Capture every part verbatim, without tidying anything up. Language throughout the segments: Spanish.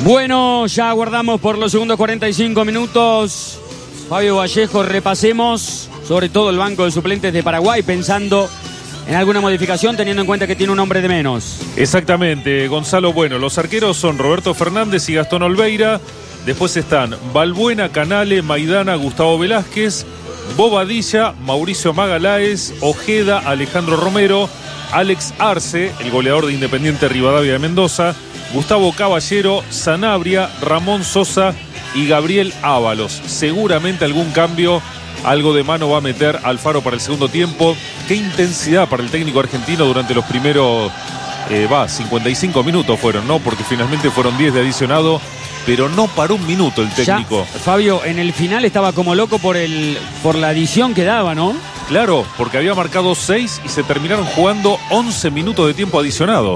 Bueno, ya aguardamos por los segundos cuarenta y cinco minutos. Fabio Vallejo, repasemos sobre todo el banco de suplentes de Paraguay, pensando en alguna modificación, teniendo en cuenta que tiene un hombre de menos. Exactamente, Gonzalo. Bueno, los arqueros son Roberto Fernández y Gastón Olveira. Después están Balbuena, Canale, Maidana, Gustavo Velázquez, Bobadilla, Mauricio Magaláes, Ojeda, Alejandro Romero, Alex Arce, el goleador de Independiente Rivadavia de Mendoza, Gustavo Caballero, Sanabria, Ramón Sosa y Gabriel Ábalos. Seguramente algún cambio, algo de mano va a meter Alfaro para el segundo tiempo. Qué intensidad para el técnico argentino durante los primeros, eh, va, cincuenta y cinco minutos fueron, ¿no? Porque finalmente fueron diez de adicionado, pero no paró un minuto el técnico. Ya, Fabio, en el final estaba como loco por, el, por la adición que daba, ¿no? Claro, porque había marcado seis y se terminaron jugando once minutos de tiempo adicionado.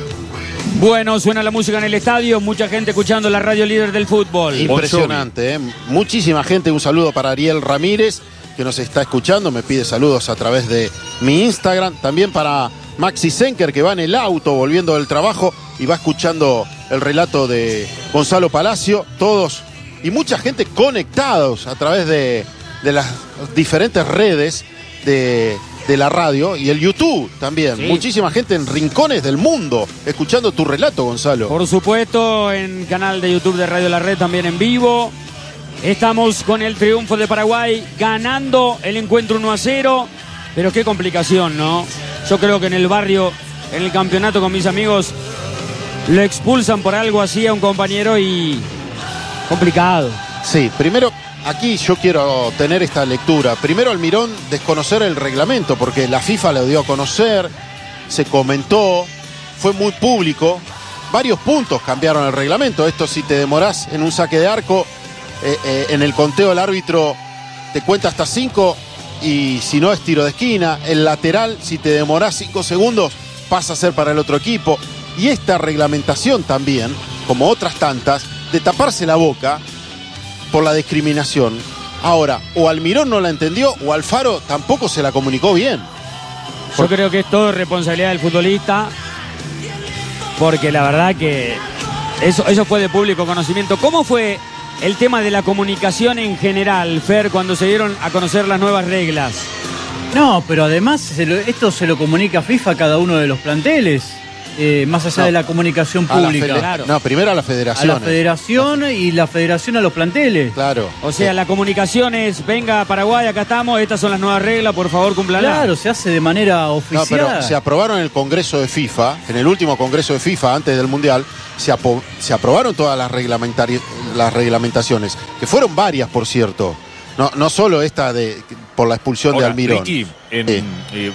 Bueno, suena la música en el estadio, mucha gente escuchando la radio líder del fútbol. Impresionante, ¿eh? Muchísima gente. Un saludo para Ariel Ramírez, que nos está escuchando, me pide saludos a través de mi Instagram. También para Maxi Senker, que va en el auto volviendo del trabajo y va escuchando el relato de Gonzalo Palacio. Todos y mucha gente conectados a través de, de las diferentes redes de... de la radio y el YouTube también. Sí. Muchísima gente en rincones del mundo escuchando tu relato, Gonzalo. Por supuesto, en canal de YouTube de Radio La Red también en vivo. Estamos con el triunfo de Paraguay, ganando el encuentro uno a cero. Pero qué complicación, ¿no? Yo creo que en el barrio, en el campeonato con mis amigos, lo expulsan por algo así a un compañero y... complicado. Sí, primero... Aquí yo quiero tener esta lectura. Primero, Almirón desconocer el reglamento, porque la FIFA lo dio a conocer, se comentó, fue muy público. Varios puntos cambiaron el reglamento. Esto, si te demorás en un saque de arco, eh, eh, en el conteo el árbitro te cuenta hasta cinco y si no es tiro de esquina. El lateral, si te demorás cinco segundos, pasa a ser para el otro equipo. Y esta reglamentación también, como otras tantas, de taparse la boca por la discriminación. Ahora, o Almirón no la entendió o Alfaro tampoco se la comunicó bien. Yo creo que es todo responsabilidad del futbolista, porque la verdad que eso, eso fue de público conocimiento. ¿Cómo fue el tema de la comunicación en general, Fer, cuando se dieron a conocer las nuevas reglas? No, pero además se lo, esto se lo comunica FIFA a cada uno de los planteles. Eh, más allá no, de la comunicación pública. La claro. No, primero a la federación. A la federación y la federación a los planteles. Claro. O sea, sí. La comunicación es, venga Paraguay, acá estamos, estas son las nuevas reglas, por favor, cúmplanlas. Claro, se hace de manera oficial. No, pero se aprobaron en el Congreso de FIFA, en el último Congreso de FIFA, antes del Mundial, se, se aprobaron todas las, las reglamentaciones, que fueron varias, por cierto. No, no solo esta de por la expulsión Ahora, de Almirón. Ricky, en... Sí. Eh,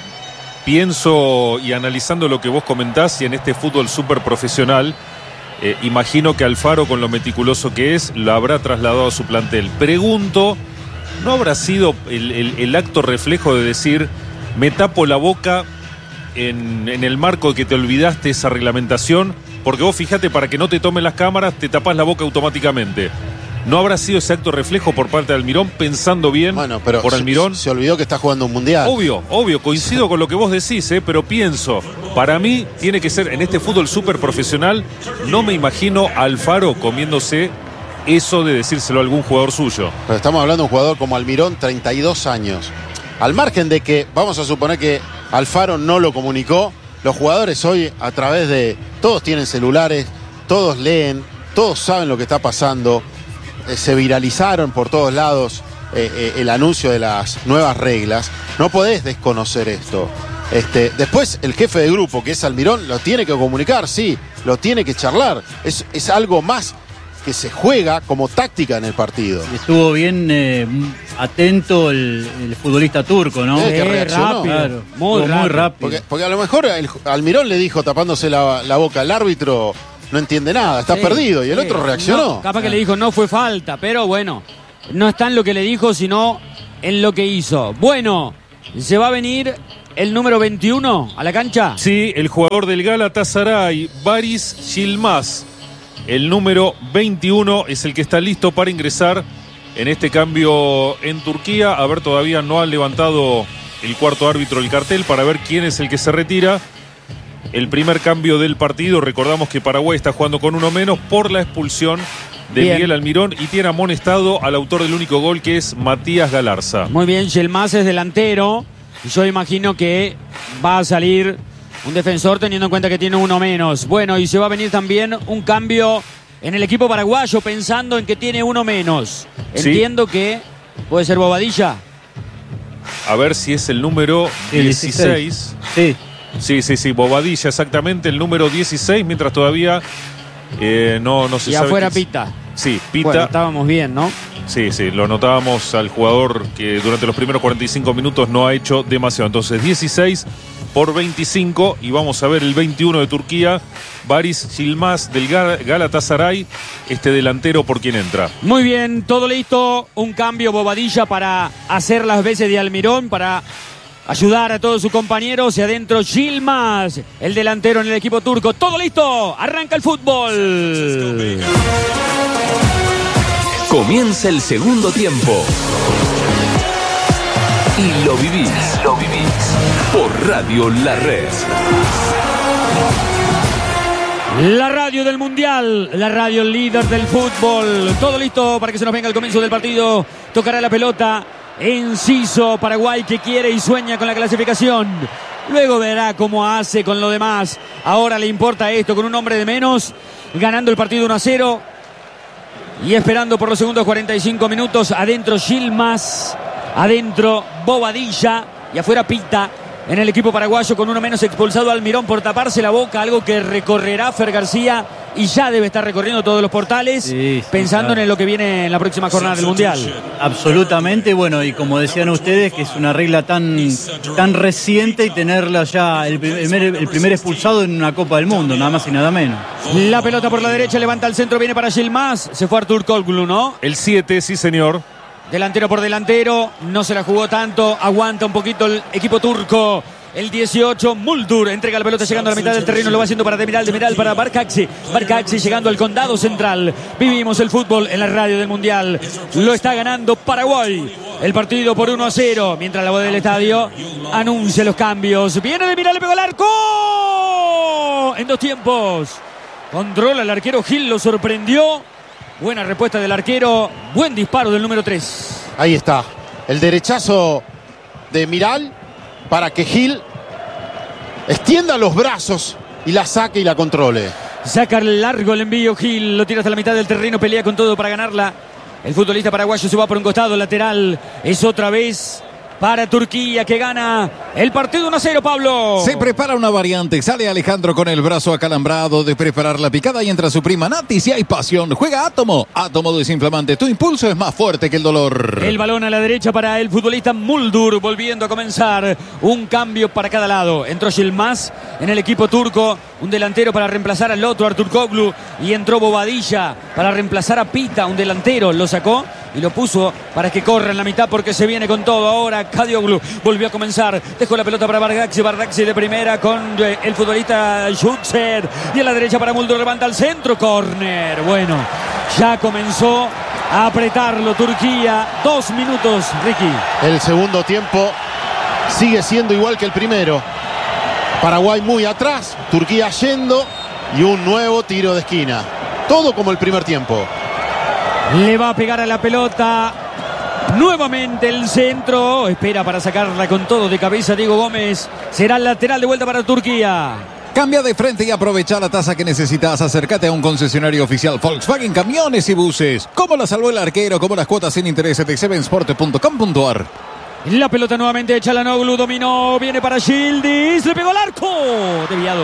Pienso y analizando lo que vos comentás y en este fútbol súper profesional, eh, imagino que Alfaro, con lo meticuloso que es, lo habrá trasladado a su plantel. Pregunto, ¿no habrá sido el, el, el acto reflejo de decir, me tapo la boca en, en el marco de que te olvidaste esa reglamentación? Porque vos fíjate, para que no te tomen las cámaras, te tapás la boca automáticamente. ¿No habrá sido ese acto reflejo por parte de Almirón, pensando bien bueno, pero por Almirón? Se, se olvidó que está jugando un mundial. Obvio, obvio, coincido con lo que vos decís, ¿eh? Pero pienso, para mí tiene que ser, en este fútbol súper profesional, no me imagino a Alfaro comiéndose eso de decírselo a algún jugador suyo. Pero estamos hablando de un jugador como Almirón, treinta y dos años. Al margen de que, vamos a suponer que Alfaro no lo comunicó, los jugadores hoy, a través de, todos tienen celulares, todos leen, todos saben lo que está pasando. Se viralizaron por todos lados eh, eh, el anuncio de las nuevas reglas. No podés desconocer esto. Este, después el jefe de grupo, que es Almirón, lo tiene que comunicar, sí, lo tiene que charlar. Es, es algo más que se juega como táctica en el partido. Y estuvo bien eh, atento el, el futbolista turco, ¿no? Sí, que reaccionó. Rápido, claro. Muy, rápido. muy rápido. Porque, porque a lo mejor el, Almirón le dijo, tapándose la, la boca al árbitro, no entiende nada, está sí, perdido, y el sí. otro reaccionó. No, capaz que le dijo no fue falta, pero bueno, no está en lo que le dijo, sino en lo que hizo. Bueno, ¿se va a venir el número veintiuno a la cancha? Sí, el jugador del Galatasaray, Baris Yilmaz. El número veintiuno es el que está listo para ingresar en este cambio en Turquía. A ver, todavía no ha levantado el cuarto árbitro el cartel para ver quién es el que se retira. el primer cambio del partido. Recordamos que Paraguay está jugando con uno menos por la expulsión de Bien. Miguel Almirón y tiene amonestado al autor del único gol, que es Matías Galarza. Muy bien, Yilmaz es delantero. Y yo imagino que va a salir un defensor teniendo en cuenta que tiene uno menos. Bueno, y se va a venir también un cambio en el equipo paraguayo pensando en que tiene uno menos. Sí. Entiendo que puede ser Bobadilla. A ver si es el número Sí, dieciséis. Sí. Sí, sí, sí, Bobadilla, exactamente, el número dieciséis, mientras todavía eh, no, no se Y sabe. afuera que- Pita. Sí, Pita. Bueno, estábamos bien, ¿no? Sí, sí, lo notábamos al jugador que durante los primeros cuarenta y cinco minutos no ha hecho demasiado. Entonces, dieciséis por veinticinco, y vamos a ver el veintiuno de Turquía, Baris Yilmaz del Gal- Galatasaray, este delantero por quien entra. Muy bien, todo listo. Un cambio Bobadilla para hacer las veces de Almirón, para ayudar a todos sus compañeros. Y adentro Yilmaz, el delantero en el equipo turco. Todo listo, arranca el fútbol. Comienza el segundo tiempo. Y lo vivís. Lo vivís. Por Radio La Red. La radio del Mundial, la radio líder del fútbol. Todo listo para que se nos venga el comienzo del partido. Tocará la pelota Enciso, Paraguay, que quiere y sueña con la clasificación. Luego verá cómo hace con lo demás. Ahora le importa esto, con un hombre de menos, ganando el partido uno a cero. Y esperando por los segundos cuarenta y cinco minutos. Adentro Yilmaz, adentro Bobadilla y afuera Pita. En el equipo paraguayo, con uno menos, expulsado Almirón por taparse la boca, algo que recorrerá Fer García y ya debe estar recorriendo todos los portales, Sí, sí, pensando claro. en lo que viene en la próxima jornada del Mundial. Absolutamente, bueno, y como decían ustedes, que es una regla tan, tan reciente y tenerla ya el primer, el primer expulsado en una Copa del Mundo, nada más y nada menos. La pelota por la derecha, levanta el centro, viene para Yilmaz, se fue Artur Kolglu, ¿no? El siete, sí señor. Delantero por delantero, no se la jugó tanto, aguanta un poquito el equipo turco. El dieciocho, Muldur, entrega la pelota llegando a la mitad del terreno, lo va haciendo para Demiral, Demiral para Barcaxi, Barcaxi llegando al condado central. Vivimos el fútbol en la radio del Mundial, lo está ganando Paraguay. El partido por uno a cero, mientras la voz del estadio anuncia los cambios. Viene Demiral, le pegó al arco. En dos tiempos, controla el arquero Gil, lo sorprendió. Buena respuesta del arquero, buen disparo del número tres. Ahí está, el derechazo de Miral para que Gil extienda los brazos y la saque y la controle. Saca largo el envío Gil, lo tira hasta la mitad del terreno, pelea con todo para ganarla. El futbolista paraguayo se va por un costado, lateral. Es otra vez para Turquía, que gana el partido uno a cero, Pablo. Se prepara una variante, sale Alejandro con el brazo acalambrado de preparar la picada y entra su prima Nati. Si hay pasión, juega Átomo. Átomo desinflamante, tu impulso es más fuerte que el dolor. El balón a la derecha para el futbolista Muldur, volviendo a comenzar. Un cambio para cada lado. Entró Yilmaz en el equipo turco, un delantero para reemplazar al otro, Artur Kolglu. Y entró Bobadilla para reemplazar a Pita, un delantero. Lo sacó y lo puso para que corra en la mitad, porque se viene con todo. Ahora Kadioglu volvió a comenzar. Dejó la pelota para Bardaxi. Bardaxi de primera con eh, el futbolista Schutzer. Y a la derecha para Muldur, levanta al centro. Córner. Bueno, ya comenzó a apretarlo Turquía. Dos minutos, Ricky. El segundo tiempo sigue siendo igual que el primero. Paraguay muy atrás, Turquía yendo y un nuevo tiro de esquina. Todo como el primer tiempo. Le va a pegar a la pelota. Nuevamente el centro. Espera para sacarla con todo de cabeza Diego Gómez. Será el lateral de vuelta para Turquía. Cambia de frente y aprovecha la tasa que necesitas. Acércate a un concesionario oficial Volkswagen Camiones y Buses. Como la salvó el arquero, como las cuotas sin intereses de sevensport punto com punto ar. La pelota nuevamente de Çalhanoğlu. Dominó. Viene para Yildiz. Le pegó al arco. Desviado.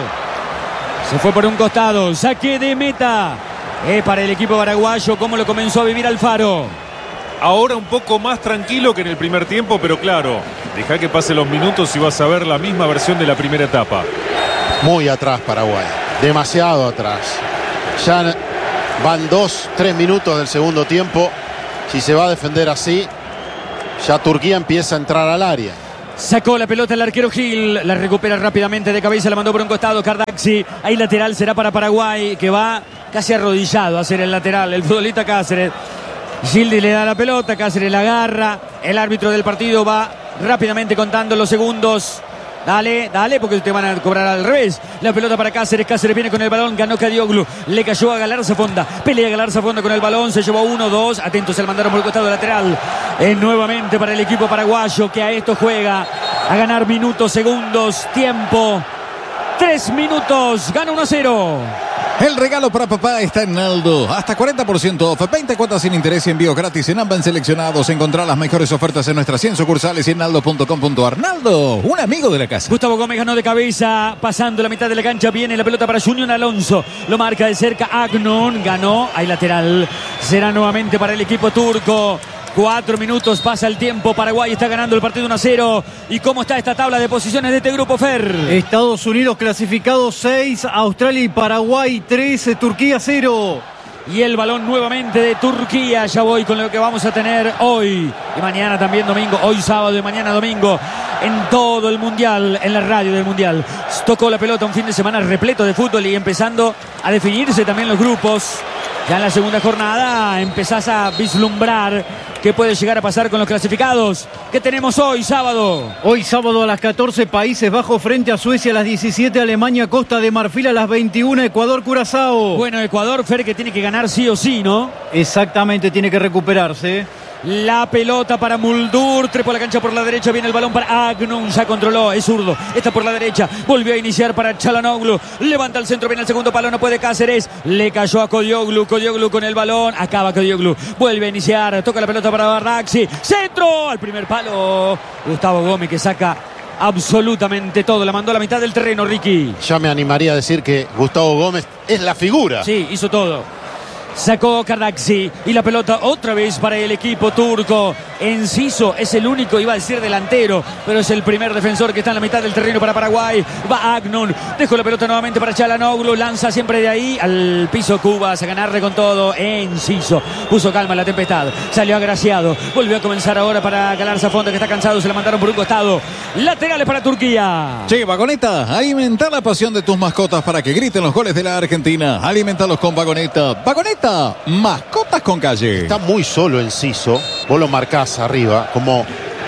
Se fue por un costado. Saque de meta. Es para el equipo paraguayo. Como lo comenzó a vivir Alfaro. Ahora un poco más tranquilo que en el primer tiempo, pero claro, deja que pasen los minutos y vas a ver la misma versión de la primera etapa. Muy atrás Paraguay, demasiado atrás. Ya van dos, tres minutos del segundo tiempo. Si se va a defender así, ya Turquía empieza a entrar al área. Sacó la pelota el arquero Gil, la recupera rápidamente de cabeza, la mandó por un costado Cardaxi. Ahí lateral será para Paraguay, que va casi arrodillado a hacer el lateral. El futbolista Cáceres. Gildi le da la pelota, Cáceres la agarra. El árbitro del partido va rápidamente contando los segundos. Dale, dale, porque te van a cobrar al revés. La pelota para Cáceres. Cáceres viene con el balón. Ganó Cadioglu. Le cayó a Galarza Fonda. Pelea Galarza Fonda con el balón. Se llevó uno, dos. Atentos, se le mandaron por el costado lateral. Es nuevamente para el equipo paraguayo que a esto juega. A ganar minutos, segundos, tiempo. Tres minutos. Gana uno a cero. El regalo para papá está en Naldo. Hasta cuarenta por ciento off, veinte cuotas sin interés y envío gratis en ambas seleccionados. Encontrar las mejores ofertas en nuestras cien sucursales y en naldo punto com punto ar. Naldo, un amigo de la casa. Gustavo Gómez ganó de cabeza, pasando la mitad de la cancha. Viene la pelota para Junior Alonso. Lo marca de cerca Agnon. Ganó, hay lateral. Será nuevamente para el equipo turco. Cuatro minutos pasa el tiempo. Paraguay está ganando el partido uno a cero. ¿Y cómo está esta tabla de posiciones de este grupo, Fer? Estados Unidos clasificado seis, Australia y Paraguay tres, Turquía cero. Y el balón nuevamente de Turquía. Ya voy con lo que vamos a tener hoy y mañana también domingo. Hoy sábado y mañana domingo en todo el Mundial, en la radio del Mundial. Tocó la pelota un fin de semana repleto de fútbol y empezando a definirse también los grupos. Ya en la segunda jornada empezás a vislumbrar qué puede llegar a pasar con los clasificados. ¿Qué tenemos hoy, sábado? Hoy sábado a las catorce, Países Bajos frente a Suecia, a las diecisiete, Alemania, Costa de Marfil, a las veintiuna, Ecuador, Curazao. Bueno, Ecuador, Fer, que tiene que ganar sí o sí, ¿no? Exactamente, tiene que recuperarse. La pelota para Muldur, trepa la cancha por la derecha, viene el balón para Agnon, ya controló, es zurdo, está por la derecha, volvió a iniciar para Çalhanoğlu, levanta el centro, viene el segundo palo, no puede Cáceres, le cayó a Kodioglu, Kodioglu con el balón, acaba Kodioglu, vuelve a iniciar, toca la pelota para Barraxi, centro, al primer palo, Gustavo Gómez que saca absolutamente todo, la mandó a la mitad del terreno, Ricky. Ya me animaría a decir que Gustavo Gómez es la figura. Sí, hizo todo. Sacó Kardaxi y la pelota otra vez para el equipo turco. Enciso es el único, iba a decir delantero, pero es el primer defensor que está en la mitad del terreno para Paraguay. Va Agnon, dejó la pelota nuevamente para Çalhanoğlu, lanza siempre de ahí al piso Cubas a ganarle con todo. Enciso puso calma en la tempestad, salió agraciado, volvió a comenzar ahora para Galarza Fonda que está cansado, se la mandaron por un costado. Laterales para Turquía. Che, Vagoneta, alimenta la pasión de tus mascotas para que griten los goles de la Argentina. Alimentalos con Vagoneta. Vagoneta, mascotas con calle. Está muy solo Enciso. Vos lo marcás arriba como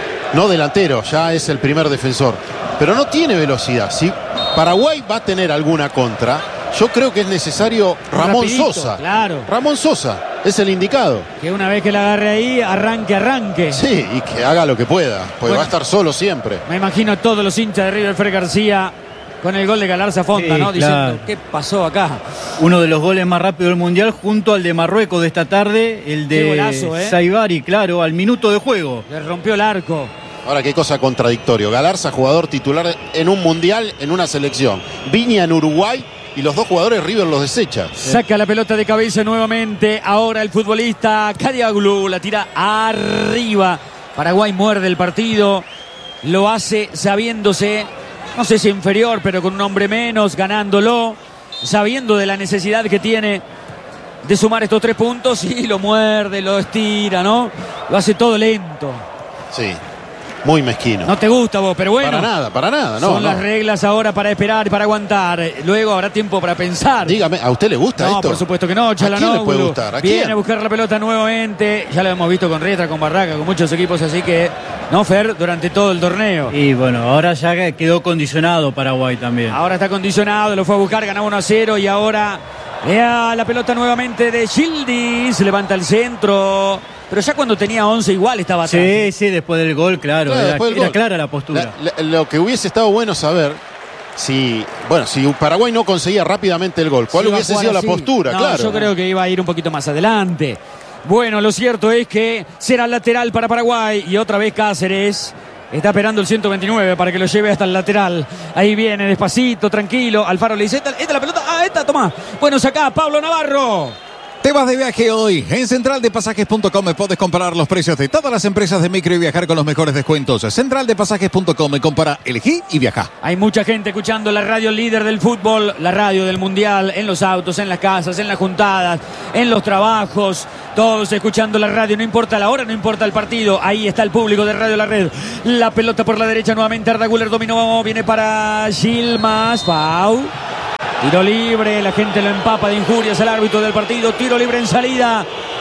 no delantero, ya es el primer defensor. Pero no tiene velocidad. Si Paraguay va a tener alguna contra, yo creo que es necesario Ramón Rapidito, Sosa. claro. Ramón Sosa es el indicado. Que una vez que la agarre ahí, arranque, arranque. Sí, y que haga lo que pueda, porque Bueno. va a estar solo siempre. Me imagino a todos los hinchas de River, Fer García, con el gol de Galarza Fonda, Sí, ¿no? claro. Diciendo, ¿qué pasó acá? Uno de los goles más rápidos del Mundial junto al de Marruecos de esta tarde, el Qué de golazo, ¿eh? Saibari, claro, al minuto de juego. Le rompió el arco. Ahora, qué cosa contradictorio. Galarza, jugador titular en un mundial, en una selección. Viña en Uruguay y los dos jugadores River los desecha. Saca la pelota de cabeza nuevamente. Ahora el futbolista Cadioglu la tira arriba. Paraguay muerde el partido. Lo hace sabiéndose, no sé si inferior, pero con un hombre menos, ganándolo. Sabiendo de la necesidad que tiene de sumar estos tres puntos. Y lo muerde, lo estira, ¿no? Lo hace todo lento. Sí, muy mezquino. No te gusta vos, pero bueno. Para nada, para nada, no. Son no. las reglas ahora para esperar y para aguantar. Luego habrá tiempo para pensar. Dígame, ¿a usted le gusta No, esto? por supuesto que no. ¿A quién le puede Çalhanoğlu gustar? ¿A viene quién? a buscar la pelota nuevamente. Ya lo hemos visto con Riestra, con Barraca, con muchos equipos, así que no, Fer, durante todo el torneo. Y bueno, ahora ya quedó condicionado Paraguay también. Ahora está condicionado, lo fue a buscar, ganaba uno a cero y ahora vea la pelota nuevamente de Yildiz, levanta el centro. Pero ya cuando tenía once igual estaba atrás. Sí, sí, después del gol, claro, Claro, era, después del era gol. clara la postura. La- la- lo que hubiese estado bueno saber, si, bueno, si Paraguay no conseguía rápidamente el gol, ¿cuál Si iba a hubiese jugar sido la así. postura? No, Claro. yo creo que iba a ir un poquito más adelante. Bueno, lo cierto es que será lateral para Paraguay y otra vez Cáceres está esperando el ciento veintinueve para que lo lleve hasta el lateral. Ahí viene, despacito, tranquilo. Alfaro le dice, esta, esta es la pelota. Ah, esta, toma. Bueno, sacá, Pablo Navarro. Te vas de viaje hoy. En central de pasajes punto com puedes comparar los precios de todas las empresas de micro y viajar con los mejores descuentos. central de pasajes punto com, compara, elegí y viaja. Hay mucha gente escuchando la radio líder del fútbol, la radio del mundial, en los autos, en las casas, en las juntadas, en los trabajos. Todos escuchando la radio, no importa la hora, no importa el partido. Ahí está el público de Radio La Red. La pelota por la derecha nuevamente. Arda Güler dominó, viene para Yilmaz. Pau. Tiro libre, la gente lo empapa de injurias al árbitro del partido. Tiro libre en salida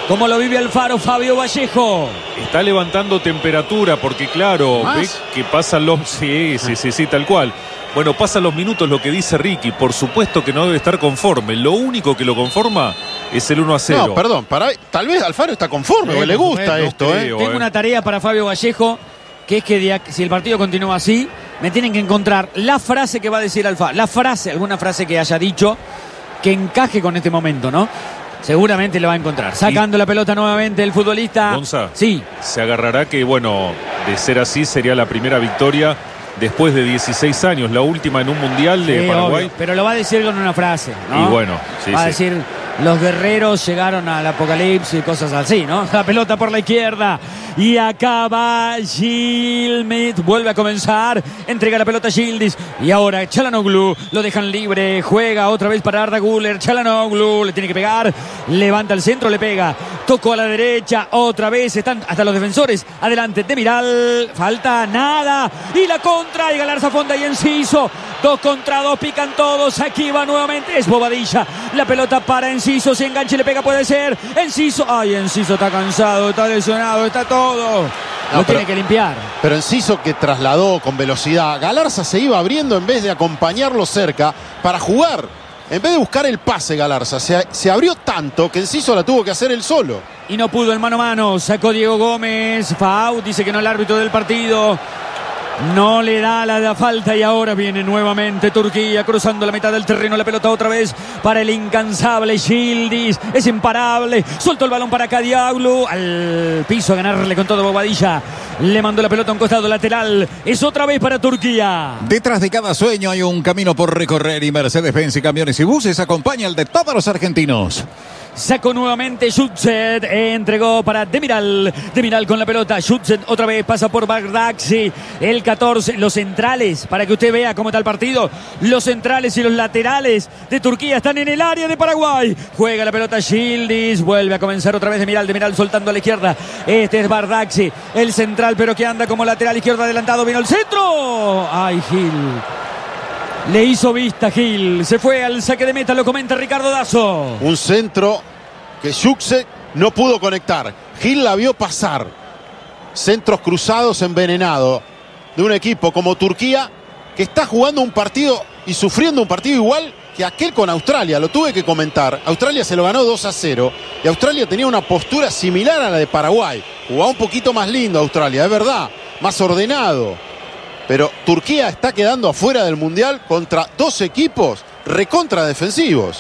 ¿Cómo lo vive Alfaro? Fabio Vallejo. Está levantando temperatura porque, claro, ¿Más? ve que pasan los... Sí, sí, sí, sí, tal cual. Bueno, pasan los minutos, lo que dice Ricky. Por supuesto que no debe estar conforme. Lo único que lo conforma es el uno a cero. No, perdón, para, tal vez Alfaro está conforme, Sí, porque le por gusta supuesto. esto, ¿eh? Creo, Tengo eh. una tarea para Fabio Vallejo, que es que de ac- si el partido continúa así, me tienen que encontrar la frase que va a decir Alfaro. La frase, alguna frase que haya dicho que encaje con este momento, ¿no? Seguramente lo va a encontrar. Sacando la pelota nuevamente el futbolista. Gonza, Sí. se agarrará que, bueno, de ser así sería la primera victoria después de dieciséis años, la última en un mundial de Sí, Paraguay. obvio, pero lo va a decir con una frase, ¿no? Y bueno, sí, va a sí. decir, los guerreros llegaron al apocalipsis y cosas así, ¿no? La pelota por la izquierda. Y acá va Gilmit. Vuelve a comenzar. Entrega la pelota a Gildis. Y ahora Çalhanoğlu. Lo dejan libre. Juega otra vez para Arda Güler. Çalhanoğlu le tiene que pegar. Levanta el centro, le pega. Tocó a la derecha. Otra vez están hasta los defensores. Adelante Demiral. Falta nada. Y la contra. Y Galarza Fonda y Enciso. Dos contra dos. Pican todos. Aquí va nuevamente. Es Bobadilla. La pelota para Enciso. Si enganche le pega puede ser. Enciso. Ay, Enciso está cansado. Está lesionado. Está todo. Lo pero- tiene que limpiar. Pero Enciso, que trasladó con velocidad, Galarza se iba abriendo en vez de acompañarlo cerca para jugar. En vez de buscar el pase, Galarza se, se abrió tanto que Enciso la tuvo que hacer él solo. Y no pudo el mano a mano. Sacó Diego Gómez. Fau dice que no el árbitro del partido. No le da la, la falta y ahora viene nuevamente Turquía cruzando la mitad del terreno. La pelota otra vez para el incansable Gildis. Es imparable. Suelto el balón para Kadioglu. Al piso a ganarle con todo Bobadilla. Le mandó la pelota a un costado lateral. Es otra vez para Turquía. Detrás de cada sueño hay un camino por recorrer y Mercedes-Benz y Camiones y Buses acompaña el de todos los argentinos. Sacó nuevamente Schützet, entregó para Demiral. Demiral con la pelota. Schützet otra vez pasa por Bardakci. El catorce, los centrales, para que usted vea cómo está el partido. Los centrales y los laterales de Turquía están en el área de Paraguay. Juega la pelota Gildis. Vuelve a comenzar otra vez Demiral. Demiral soltando a la izquierda. Este es Bardakci, el central, pero que anda como lateral izquierdo adelantado. Vino el centro. Ay, Gil. Le hizo vista Gil. Se fue al saque de meta, lo comenta Ricardo Dazo. Un centro que Yuxe no pudo conectar. Gil la vio pasar. Centros cruzados envenenados de un equipo como Turquía, que está jugando un partido y sufriendo un partido igual que aquel con Australia. Lo tuve que comentar. Australia se lo ganó dos a cero y Australia tenía una postura similar a la de Paraguay. Jugaba un poquito más lindo Australia, es verdad, más ordenado. Pero Turquía está quedando afuera del Mundial contra dos equipos recontra defensivos.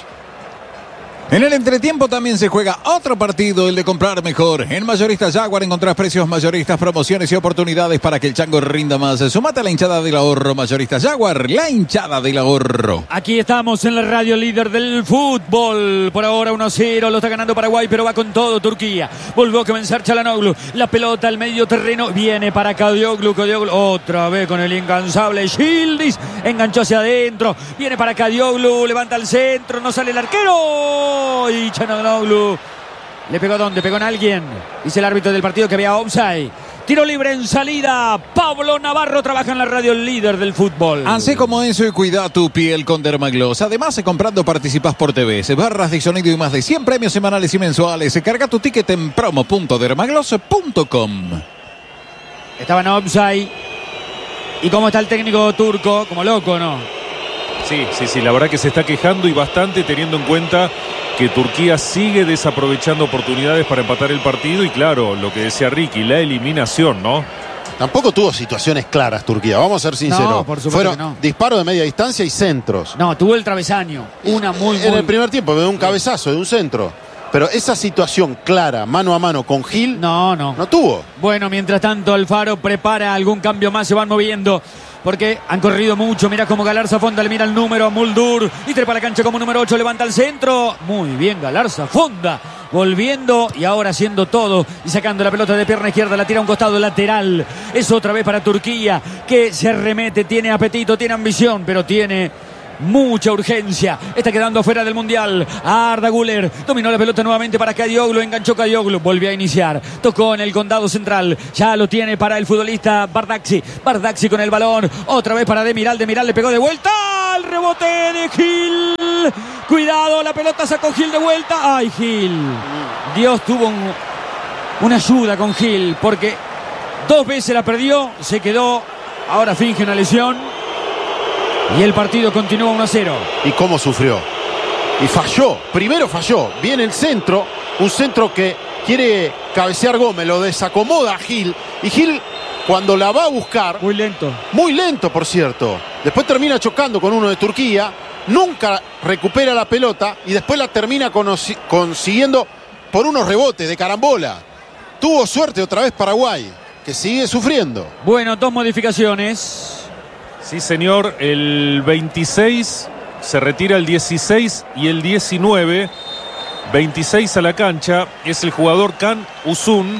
En el entretiempo también se juega otro partido, el de comprar mejor. En Mayoristas Jaguar encontrás precios mayoristas, promociones y oportunidades para que el chango rinda más. Sumate a la hinchada del ahorro. Mayoristas Jaguar, la hinchada del ahorro. Aquí estamos en la radio líder del fútbol. Por ahora uno a cero, lo está ganando Paraguay, pero va con todo Turquía. Volvió a comenzar Çalhanoğlu. La pelota al medio terreno. Viene para Kadioglu. Kadioglu otra vez con el incansable Gildis. Enganchó hacia adentro. Viene para Kadioglu. Levanta el centro. No sale el arquero. Y Çalhanoğlu le pegó a dónde, pegó en alguien. Dice el árbitro del partido que había offside. Tiro libre en salida. Pablo Navarro trabaja en la radio líder del fútbol. Hacé como eso y cuida tu piel con Dermagloss. Además, comprando participás por T V, barras de sonido y más de cien premios semanales y mensuales. Carga tu ticket en promo punto dermagloss punto com. Estaba en offside. ¿Y cómo está el técnico turco? Como loco, ¿no? Sí, sí, sí, la verdad que se está quejando y bastante, teniendo en cuenta que Turquía sigue desaprovechando oportunidades para empatar el partido y claro, lo que decía Ricky, la eliminación, ¿no? Tampoco tuvo situaciones claras Turquía, vamos a ser sinceros. No, por supuesto Fueron que no. disparos de media distancia y centros. No, tuvo el travesaño. Una muy, muy... En el primer tiempo, de un cabezazo, de un centro. Pero esa situación clara, mano a mano con Gil, No, no. no tuvo. Bueno, mientras tanto Alfaro prepara algún cambio más, se van moviendo. Porque han corrido mucho. Mira cómo Galarza Fonda le mira el número a Muldur. Y trepa la cancha como número ocho. Levanta el centro. Muy bien Galarza Fonda. Volviendo y ahora haciendo todo. Y sacando la pelota de pierna izquierda. La tira a un costado lateral. Es otra vez para Turquía. Que se arremete. Tiene apetito, tiene ambición. Pero tiene mucha urgencia. Está quedando fuera del Mundial. Arda Güler dominó la pelota nuevamente para Kadioglu. Enganchó Kadioglu. Volvió a iniciar. Tocó en el condado central. Ya lo tiene para el futbolista Bardacci. Bardacci con el balón. Otra vez para Demiral. Demiral le pegó de vuelta. El rebote de Gil. Cuidado, la pelota sacó Gil de vuelta. Ay, Gil. Dios tuvo un, una ayuda con Gil. Porque dos veces la perdió. Se quedó. Ahora finge una lesión. Y el partido continúa uno a cero. ¿Y cómo sufrió? Y falló. Primero falló. Viene el centro. Un centro que quiere cabecear Gómez. Lo desacomoda a Gil. Y Gil, cuando la va a buscar... Muy lento. Muy lento, por cierto. Después termina chocando con uno de Turquía. Nunca recupera la pelota. Y después la termina consiguiendo por unos rebotes de carambola. Tuvo suerte otra vez Paraguay, que sigue sufriendo. Bueno, dos modificaciones. Sí, señor, el veintiséis se retira el dieciséis y el diecinueve. veintiséis a la cancha es el jugador Kan Uzun.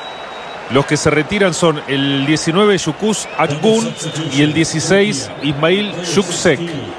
Los que se retiran son el diecinueve Yukuz Akgun y el dieciséis Ismail Yuksek.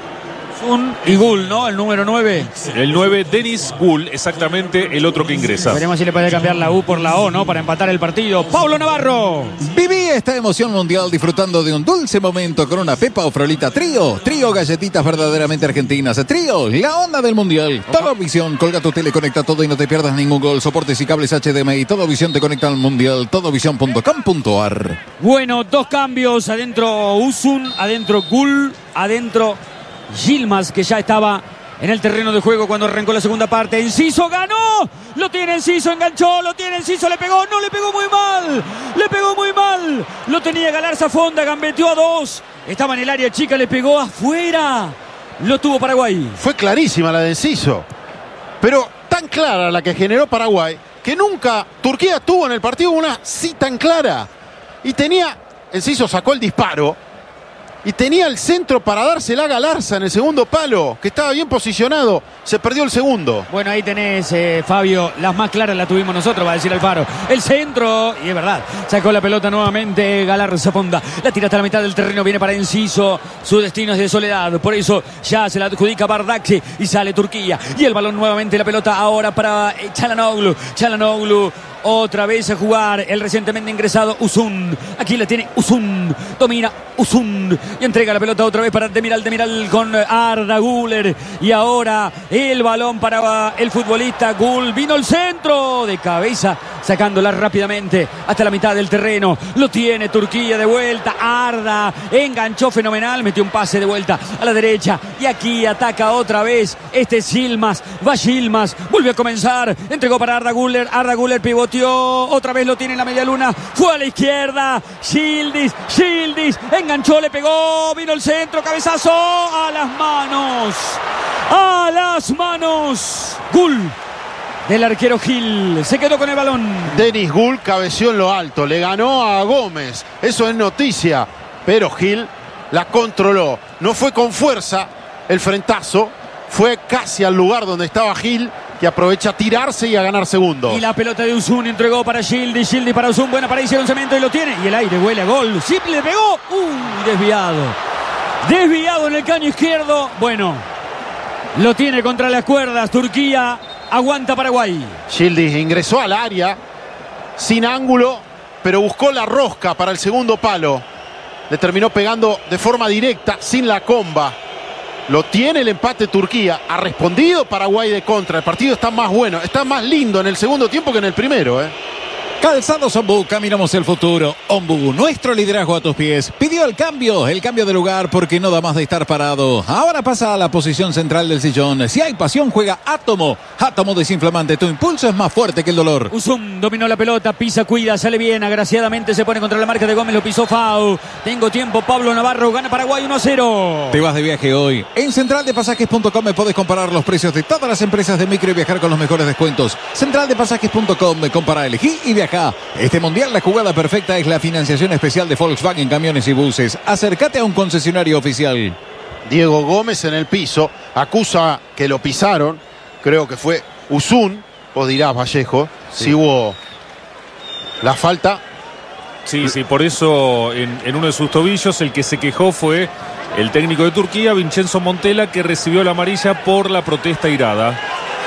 Uzun y Gul, ¿no? El número nueve. El nueve Denis Gul, exactamente el otro que ingresa. Veremos si le puede cambiar la U por la O, ¿no? Para empatar el partido. Pablo Navarro. Viví esta emoción mundial disfrutando de un dulce momento con una Pepa o Frolita Trío. Trío, galletitas verdaderamente argentinas. Trío, la onda del mundial. Todo Visión, colga tu tele, conecta todo y no te pierdas ningún gol. Soportes y cables H D M I. Todo Visión te conecta al mundial. todo visión punto com punto ar. Bueno, dos cambios. Adentro Uzun, adentro Gul, adentro Yilmaz, que ya estaba en el terreno de juego cuando arrancó la segunda parte. Enciso ganó. Lo tiene Enciso, enganchó. Lo tiene Enciso, le pegó. No, le pegó muy mal. Le pegó muy mal. Lo tenía Galarza Fonda, gambeteó a dos. Estaba en el área chica, le pegó afuera. Lo tuvo Paraguay. Fue clarísima la de Enciso. Pero tan clara la que generó Paraguay que nunca Turquía tuvo en el partido una sí tan clara. Y tenía, Enciso sacó el disparo. Y tenía el centro para dársela a Galarza en el segundo palo, que estaba bien posicionado. Se perdió el segundo. Bueno, ahí tenés, eh, Fabio. Las más claras las tuvimos nosotros, va a decir Alfaro. El centro, y es verdad, sacó la pelota nuevamente Galarza Fonda. La tira hasta la mitad del terreno, viene para Enciso. Su destino es de soledad, por eso ya se la adjudica Bardacci y sale Turquía. Y el balón nuevamente, la pelota ahora para eh, Çalhanoğlu. Çalhanoğlu. Otra vez a jugar el recientemente ingresado Uzun. Aquí la tiene Uzun. Domina Uzun. Y entrega la pelota otra vez para Demiral. Demiral con Arda Güler. Y ahora el balón para el futbolista Gul. Vino el centro de cabeza, sacándola rápidamente hasta la mitad del terreno. Lo tiene Turquía de vuelta. Arda enganchó fenomenal. Metió un pase de vuelta a la derecha. Y aquí ataca otra vez este Yilmaz. Va Yilmaz. Volvió a comenzar. Entregó para Arda Güler. Arda Güler pivoteó. Otra vez lo tiene en la media luna. Fue a la izquierda. Yildiz. Yildiz. Enganchó, le pegó. Vino el centro. Cabezazo. A las manos. A las manos. Gul. Del arquero Gil. Se quedó con el balón. Denis Gul cabeceó en lo alto. Le ganó a Gómez. Eso es noticia. Pero Gil la controló. No fue con fuerza el frentazo. Fue casi al lugar donde estaba Gil, que aprovecha a tirarse y a ganar segundo. Y la pelota de Uzun entregó para Yildiz. Yildiz para Uzun. Buena para hicieron cemento y lo tiene. Y el aire huele a gol. Sí, le pegó. Uy, desviado. Desviado en el caño izquierdo. Bueno, lo tiene contra las cuerdas. Turquía aguanta Paraguay. Yildiz ingresó al área sin ángulo, pero buscó la rosca para el segundo palo. Le terminó pegando de forma directa, sin la comba. Lo tiene el empate Turquía. Ha respondido Paraguay de contra. El partido está más bueno, está más lindo en el segundo tiempo que en el primero, ¿eh? Calzados Ombú, caminamos el futuro. Ombú, nuestro liderazgo a tus pies. Pidió el cambio, el cambio de lugar porque no da más de estar parado. Ahora pasa a la posición central del sillón. Si hay pasión, juega Átomo. Átomo desinflamante, tu impulso es más fuerte que el dolor. Uzun dominó la pelota, pisa, cuida, sale bien. Agraciadamente se pone contra la marca de Gómez, lo pisó Fau. Tengo tiempo, Pablo Navarro, gana Paraguay uno a cero. Te vas de viaje hoy. En central de pasajes punto com me podés comparar los precios de todas las empresas de micro y viajar con los mejores descuentos. central de pasajes punto com, compara, elegí y viaja. Este mundial la jugada perfecta es la financiación especial de Volkswagen Camiones y Buses. Acércate a un concesionario oficial. Diego Gómez en el piso, acusa que lo pisaron. Creo que fue Uzun. Vos dirás, Vallejo, sí. Si hubo la falta. Sí, sí, por eso en, en uno de sus tobillos el que se quejó fue el técnico de Turquía, Vincenzo Montella, que recibió la amarilla por la protesta irada.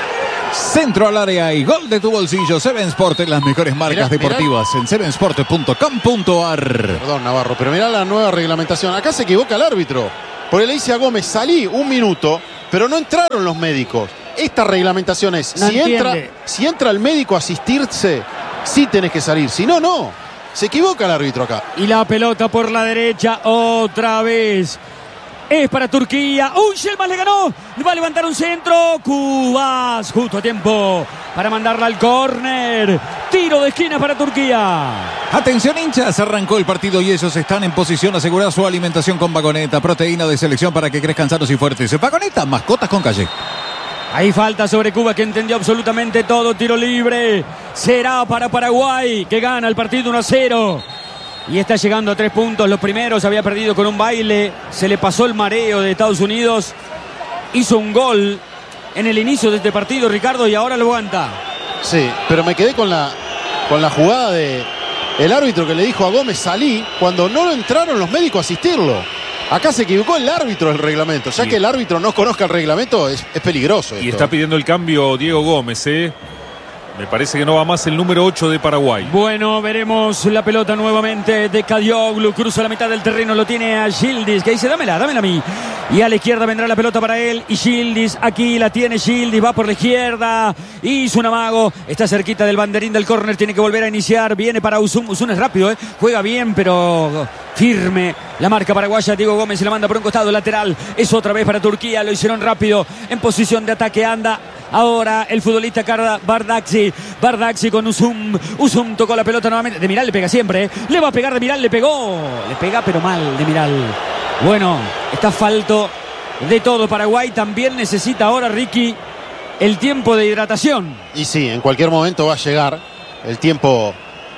Centro al área y gol de tu bolsillo. Seven Sport, en las mejores marcas Mirá, deportivas mirá. en seven sport punto com punto a r. Perdón, Navarro, pero mirá la nueva reglamentación. Acá se equivoca el árbitro. Porque le dice a Gómez, salí un minuto, pero no entraron los médicos. Esta reglamentación es, No si, entra, entiende. si entra el médico a asistirse, sí tenés que salir. Si no, no. Se equivoca el árbitro acá. Y la pelota por la derecha otra vez. Es para Turquía. ¡Uy! Yilmaz le ganó. Va a levantar un centro. Cubas. Justo a tiempo para mandarla al córner. Tiro de esquina para Turquía. Atención, hinchas, arrancó el partido y ellos están en posición de asegurar su alimentación con Vagoneta, proteína de selección para que crezcan sanos y fuertes. Vagoneta, mascotas con calle. Hay falta sobre Cuba, que entendió absolutamente todo. Tiro libre. Será para Paraguay, que gana el partido uno a cero. Y está llegando a tres puntos. Los primeros había perdido con un baile. Se le pasó el mareo de Estados Unidos. Hizo un gol en el inicio de este partido, Ricardo, y ahora lo aguanta. Sí, pero me quedé con la, con la jugada de el árbitro que le dijo a Gómez, salí, cuando no lo entraron los médicos a asistirlo. Acá se equivocó el árbitro del reglamento. Ya Sí. que el árbitro no conozca el reglamento, es, es peligroso Y esto. está pidiendo el cambio Diego Gómez, ¿eh? Me parece que no va más el número ocho de Paraguay. Bueno, veremos la pelota nuevamente de Kadioglu. Cruza la mitad del terreno, lo tiene a Yildiz, que dice, dámela, dámela a mí. Y a la izquierda vendrá la pelota para él. Y Yildiz, aquí la tiene Yildiz, va por la izquierda. Hizo un amago, está cerquita del banderín del córner, tiene que volver a iniciar. Viene para Uzum, Uzum es rápido, ¿eh? Juega bien, pero firme. La marca paraguaya, Diego Gómez se la manda por un costado lateral. Es otra vez para Turquía, lo hicieron rápido. En posición de ataque anda ahora el futbolista Karda Bardakci. Bardakci con Uzum. Uzum tocó la pelota nuevamente. Demiral le pega siempre, ¿eh? Le va a pegar Demiral, le pegó. Le pega pero mal Demiral. Bueno, está falto de todo. Paraguay también necesita ahora, Ricky, el tiempo de hidratación. Y sí, en cualquier momento va a llegar el tiempo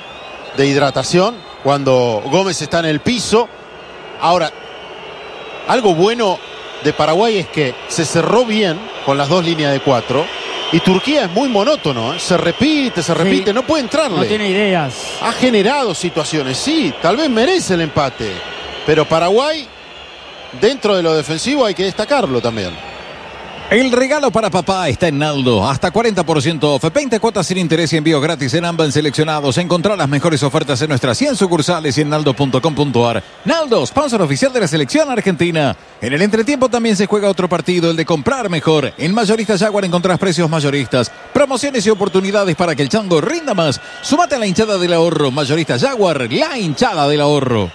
de hidratación cuando Gómez está en el piso. Ahora, algo bueno de Paraguay es que se cerró bien con las dos líneas de cuatro. Y Turquía es muy monótono, ¿eh? Se repite, se repite, Sí. no puede entrarle. No tiene ideas. Ha generado situaciones, sí, tal vez merece el empate. Pero Paraguay, dentro de lo defensivo, hay que destacarlo también. El regalo para papá está en Naldo. Hasta cuarenta por ciento off. veinte cuotas sin interés y envío gratis en ambas seleccionados. Encontrar las mejores ofertas en nuestras cien sucursales y en naldo punto com punto a r. Naldo, sponsor oficial de la selección argentina. En el entretiempo también se juega otro partido, el de comprar mejor. En Mayoristas Jaguar encontrás precios mayoristas, promociones y oportunidades para que el chango rinda más. Sumate a la hinchada del ahorro. Mayoristas Jaguar, la hinchada del ahorro.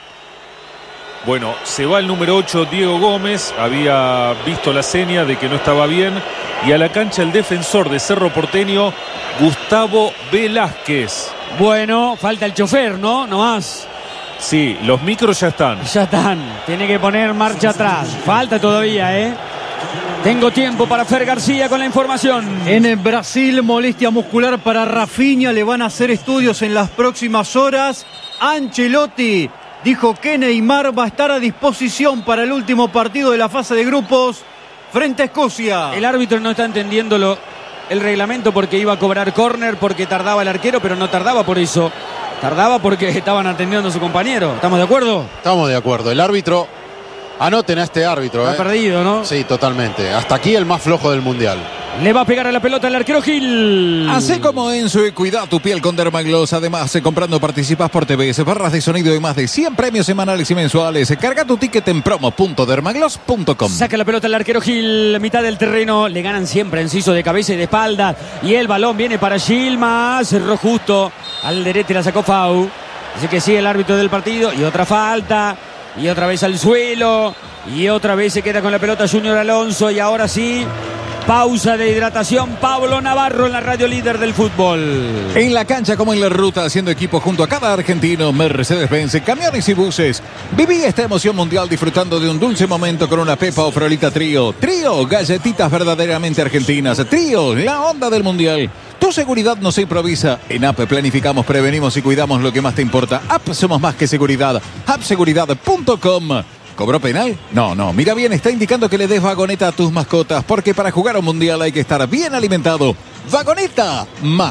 Bueno, se va el número ocho, Diego Gómez. Había visto la seña de que no estaba bien. Y a la cancha el defensor de Cerro Porteño, Gustavo Velázquez. Bueno, falta el chofer, ¿no? No más. Sí, los micros ya están. Ya están. Tiene que poner marcha atrás. Falta todavía, ¿eh? Tengo tiempo para Fer García con la información. En el Brasil, molestia muscular para Rafinha. Le van a hacer estudios en las próximas horas. Ancelotti dijo que Neymar va a estar a disposición para el último partido de la fase de grupos frente a Escocia. El árbitro no está entendiendo lo, el reglamento porque iba a cobrar córner, porque tardaba el arquero, pero no tardaba por eso. Tardaba porque estaban atendiendo a su compañero. ¿Estamos de acuerdo? Estamos de acuerdo. El árbitro, anoten a este árbitro. Ha ¿eh? perdido, ¿no? Sí, totalmente. Hasta aquí el más flojo del Mundial. Le va a pegar a la pelota el arquero Gil. Así como Enzo y cuida tu piel con Dermagloss. Además, eh, comprando participas por T V, barras de sonido y más de cien premios semanales y mensuales. Carga tu ticket en promo punto dermagloss punto com. Saca la pelota el arquero Gil, mitad del terreno. Le ganan siempre Enciso de cabeza y de espalda. Y el balón viene para Yilmaz. Cerró justo al derecho y la sacó Fau. Así que sigue el árbitro del partido. Y otra falta. Y otra vez al suelo. Y otra vez se queda con la pelota Junior Alonso. Y ahora sí, pausa de hidratación. Pablo Navarro en la radio líder del fútbol. En la cancha como en la ruta, haciendo equipo junto a cada argentino, Mercedes-Benz, camiones y buses. Viví esta emoción mundial disfrutando de un dulce momento con una pepa o frolita Trío. Trío, galletitas verdaderamente argentinas. Trío, la onda del mundial. Tu seguridad no se improvisa. En A P planificamos, prevenimos y cuidamos lo que más te importa. A P somos más que seguridad. app seguridad punto com. ¿Cobró penal? No, no. Mira bien, está indicando que le des Vagoneta a tus mascotas, porque para jugar a un mundial hay que estar bien alimentado. Vagoneta, mascotas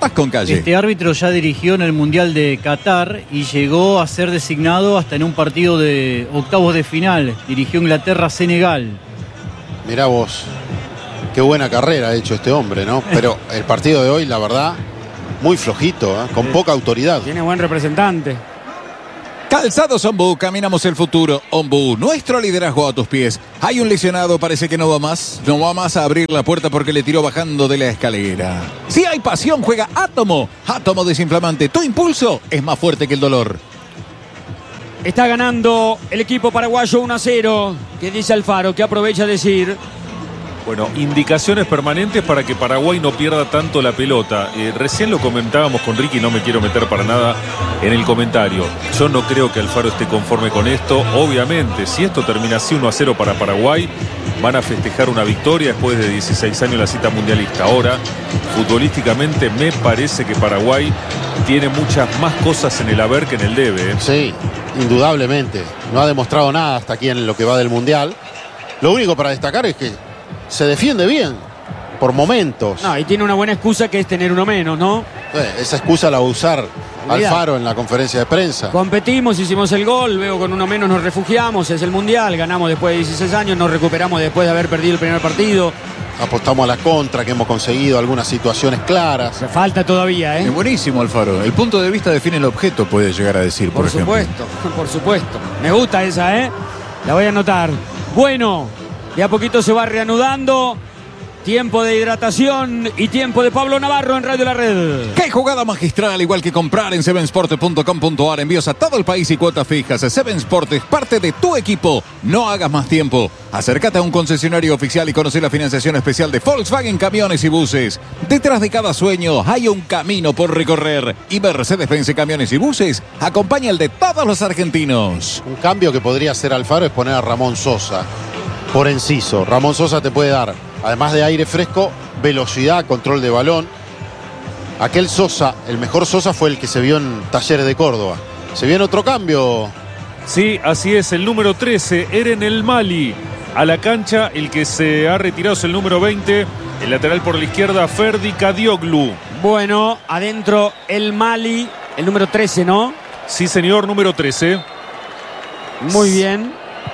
Vas con calle. Este árbitro ya dirigió en el Mundial de Qatar y llegó a ser designado hasta en un partido de octavos de final. Dirigió Inglaterra-Senegal. Mirá vos, qué buena carrera ha hecho este hombre, ¿no? Pero el partido de hoy, la verdad, muy flojito, ¿eh? Con poca autoridad. Tiene buen representante. Calzados Ombú, caminamos el futuro. Ombú, nuestro liderazgo a tus pies. Hay un lesionado, parece que no va más. No va más a abrir la puerta porque le tiró bajando de la escalera. Si hay pasión, juega Átomo. Átomo desinflamante. Tu impulso es más fuerte que el dolor. Está ganando el equipo paraguayo uno a cero. ¿Qué dice Alfaro? ¿Qué aprovecha a decir? Bueno, indicaciones permanentes para que Paraguay no pierda tanto la pelota. Eh, recién lo comentábamos con Ricky, no me quiero meter para nada en el comentario. Yo no creo que Alfaro esté conforme con esto. Obviamente, si esto termina así uno a cero para Paraguay, van a festejar una victoria después de dieciséis años en la cita mundialista. Ahora, futbolísticamente, me parece que Paraguay tiene muchas más cosas en el haber que en el debe. ¿eh? Sí, indudablemente. No ha demostrado nada hasta aquí en lo que va del Mundial. Lo único para destacar es que se defiende bien, por momentos. No, y tiene una buena excusa que es tener uno menos, ¿no? Eh, esa excusa la va a usar Olvidá. Alfaro en la conferencia de prensa. Competimos, hicimos el gol, luego con uno menos nos refugiamos, es el Mundial, ganamos después de dieciséis años, nos recuperamos después de haber perdido el primer partido. Apostamos a la contra, que hemos conseguido algunas situaciones claras. Se falta todavía, Es ¿eh? buenísimo, Alfaro. El punto de vista define el objeto, puede llegar a decir, por, Por ejemplo. supuesto, por supuesto. Me gusta esa, ¿eh? La voy a anotar. Bueno, de a poquito se va reanudando. Tiempo de hidratación y tiempo de Pablo Navarro en Radio La Red. ¡Qué jugada magistral! Igual que comprar en seven sport punto com punto a r. Envíos a todo el país y cuotas fijas. seven Sport es parte de tu equipo. No hagas más tiempo. Acércate a un concesionario oficial y conoce la financiación especial de Volkswagen Camiones y Buses. Detrás de cada sueño hay un camino por recorrer. Y Mercedes-Benz Camiones y Buses acompaña el de todos los argentinos. Un cambio que podría hacer Alfaro es poner a Ramón Sosa por Enciso. Ramón Sosa te puede dar, además de aire fresco, velocidad, control de balón. Aquel Sosa, el mejor Sosa fue el que se vio en Talleres de Córdoba. ¿Se viene otro cambio? Sí, así es, el número trece, Eren El Mali. A la cancha, el que se ha retirado es el número veinte, el lateral por la izquierda, Ferdi Kadioglu. Bueno, adentro el Mali, el número trece, ¿no? Sí, señor, número trece. Muy bien.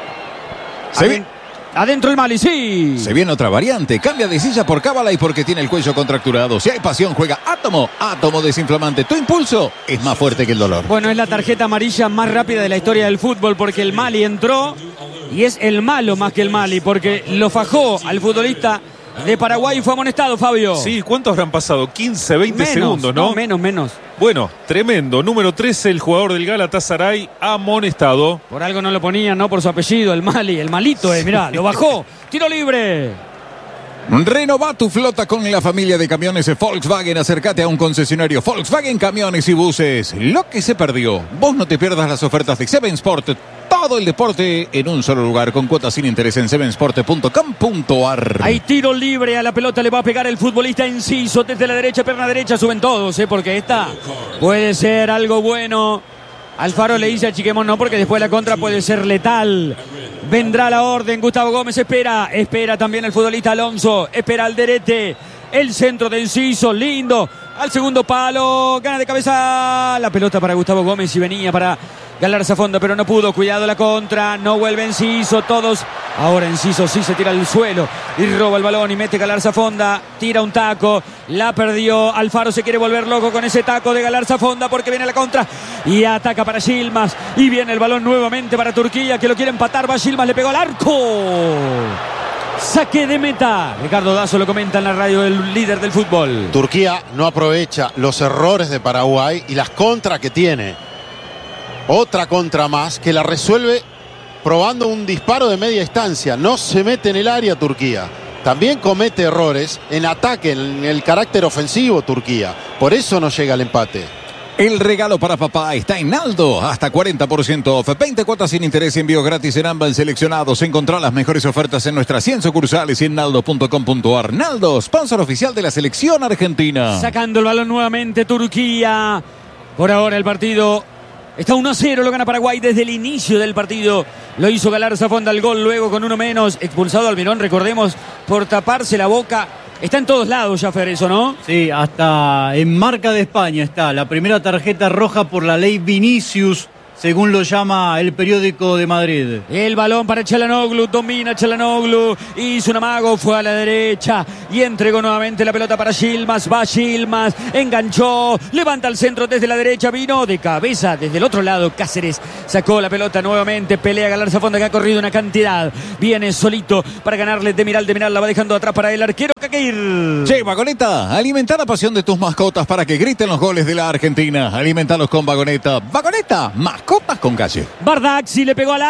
Se Aden- vi- Adentro el Mali, sí. Se viene otra variante. Cambia de silla por cábala y porque tiene el cuello contracturado. Si hay pasión, juega Átomo. Átomo desinflamante. Tu impulso es más fuerte que el dolor. Bueno, es la tarjeta amarilla más rápida de la historia del fútbol porque el Mali entró y es el malo más que el Mali porque lo fajó al futbolista de Paraguay y fue amonestado, Fabio. Sí, ¿cuántos habrán pasado? quince, veinte Menos, segundos, ¿no? Menos, menos. Bueno, tremendo. Número trece, el jugador del Galatasaray, amonestado. Por algo no lo ponían, ¿no? Por su apellido, el Mali, el malito, eh, mirá, lo bajó. Tiro libre. Renova tu flota con la familia de camiones Volkswagen. Acércate a un concesionario Volkswagen Camiones y Buses. Lo que se perdió. Vos no te pierdas las ofertas de seven Sport. Todo el deporte en un solo lugar con cuotas sin interés en seven sport punto com punto a r. Hay tiro libre, a la pelota le va a pegar el futbolista Enciso desde la derecha, pierna derecha, suben todos, ¿eh? Porque esta puede ser algo bueno. Alfaro le dice a Chiquemón no, porque después la contra puede ser letal. Vendrá la orden, Gustavo Gómez espera, espera también el futbolista Alonso, espera Alderete, el centro de Enciso, lindo, al segundo palo, gana de cabeza, la pelota para Gustavo Gómez y venía para Galarza Fonda, pero no pudo, cuidado la contra, no vuelve Enciso, todos, ahora Enciso sí se tira al suelo y roba el balón y mete Galarza Fonda, tira un taco, la perdió, Alfaro se quiere volver loco con ese taco de Galarza Fonda porque viene la contra y ataca para Yilmaz y viene el balón nuevamente para Turquía que lo quiere empatar, va Yilmaz, le pegó al arco. Saque de meta. Ricardo Dazo lo comenta en la radio del líder del fútbol. Turquía no aprovecha los errores de Paraguay y las contras que tiene. Otra contra más que la resuelve probando un disparo de media distancia. No se mete en el área Turquía. También comete errores en ataque, en el carácter ofensivo Turquía. Por eso no llega al empate. El regalo para papá está en Naldo. Hasta cuarenta por ciento off. veinte cuotas sin interés y envío gratis en ambas seleccionados. Encontrá las mejores ofertas en nuestras cien sucursales y en naldo punto com punto a r. Naldo, sponsor oficial de la selección argentina. Sacando el balón nuevamente Turquía. Por ahora el partido está uno a cero, lo gana Paraguay desde el inicio del partido. Lo hizo Galarza Fonda el gol, luego con uno menos. Expulsado Almirón, recordemos, por taparse la boca Está en todos lados ya, Fer, eso, ¿no? Sí, hasta en marca de España está. La primera tarjeta roja por la ley Vinicius, según lo llama el periódico de Madrid. El balón para Çalhanoğlu, domina Çalhanoğlu, hizo un amago, fue a la derecha y entregó nuevamente la pelota para Yilmaz, va Yilmaz, enganchó, levanta al centro desde la derecha, vino de cabeza desde el otro lado, Cáceres sacó la pelota nuevamente, pelea Galarza Fonda que ha corrido una cantidad, viene solito para ganarle Demiral, Demiral la va dejando atrás para el arquero Kakir. Che, Vagoneta, alimenta la pasión de tus mascotas para que griten los goles de la Argentina. Alimentalos con Vagoneta. Vagoneta, mascotas con calle. Bardacci le pegó al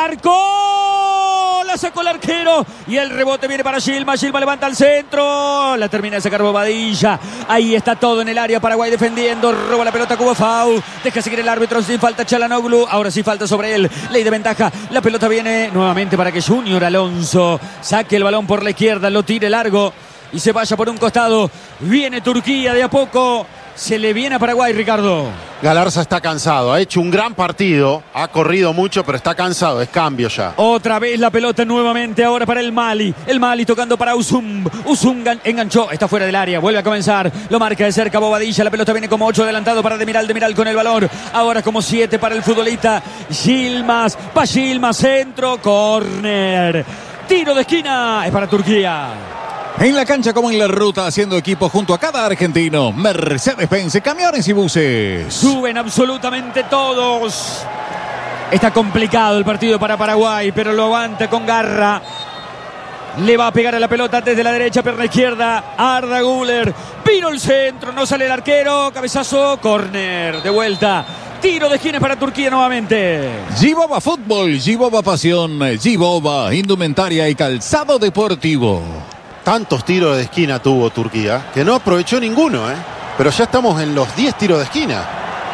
arco, la sacó el arquero y el rebote viene para Yilmaz, Yilmaz levanta al centro, la termina de sacar Bobadilla, ahí está todo en el área, Paraguay defendiendo, roba la pelota Cubo Fau, deja seguir el árbitro, sin falta Çalhanoğlu, ahora sí falta sobre él, ley de ventaja, la pelota viene nuevamente para que Junior Alonso saque el balón por la izquierda, lo tire largo y se vaya por un costado, viene Turquía de a poco, se le viene a Paraguay, Ricardo. Galarza está cansado, ha hecho un gran partido, ha corrido mucho, pero está cansado, es cambio ya. Otra vez la pelota nuevamente ahora para el Mali. El Mali tocando para Usum. Usum enganchó, está fuera del área, vuelve a comenzar. Lo marca de cerca Bobadilla, la pelota viene como ocho adelantado para Demiral, Demiral con el balón. Ahora como siete para el futbolista Yilmaz. Va Yilmaz, centro, córner. Tiro de esquina, es para Turquía. En la cancha como en la ruta, haciendo equipo junto a cada argentino. Mercedes-Benz, camiones y buses. Suben absolutamente todos. Está complicado el partido para Paraguay, pero lo aguanta con garra. Le va a pegar a la pelota desde la derecha, pierna izquierda. Arda Güler. Vino el centro, no sale el arquero. Cabezazo, córner. De vuelta. Tiro de esquina para Turquía nuevamente. Giboba Fútbol, Giboba Pasión, Giboba Indumentaria y Calzado Deportivo. Tantos tiros de esquina tuvo Turquía que no aprovechó ninguno, ¿eh? Pero ya estamos en los diez tiros de esquina.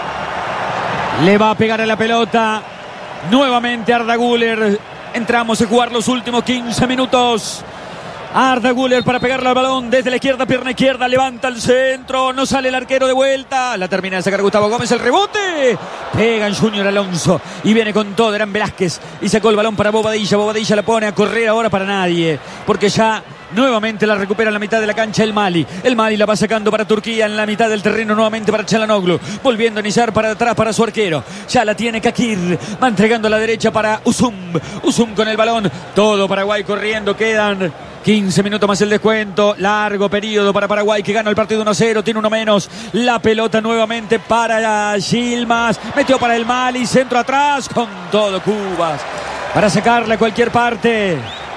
Le va a pegar a la pelota nuevamente Arda Güler. Entramos a jugar los últimos quince minutos. Arda Güler para pegarle al balón desde la izquierda, pierna izquierda, levanta el centro, no sale el arquero de vuelta, la termina de sacar Gustavo Gómez, el rebote, pega en Junior Alonso y viene con todo, Eran Velázquez y sacó el balón para Bobadilla, Bobadilla la pone a correr ahora para nadie, porque ya nuevamente la recupera en la mitad de la cancha el Mali. El Mali la va sacando para Turquía en la mitad del terreno nuevamente para Çalhanoğlu. Volviendo a iniciar para atrás para su arquero. Ya la tiene Kakir. Va entregando a la derecha para Usum. Usum con el balón. Todo Paraguay corriendo. Quedan quince minutos más el descuento. Largo periodo para Paraguay que gana el partido uno a cero. Tiene uno menos. La pelota nuevamente para Yilmaz. Metió para el Mali. Centro atrás con todo Cubas. Para sacarle a cualquier parte.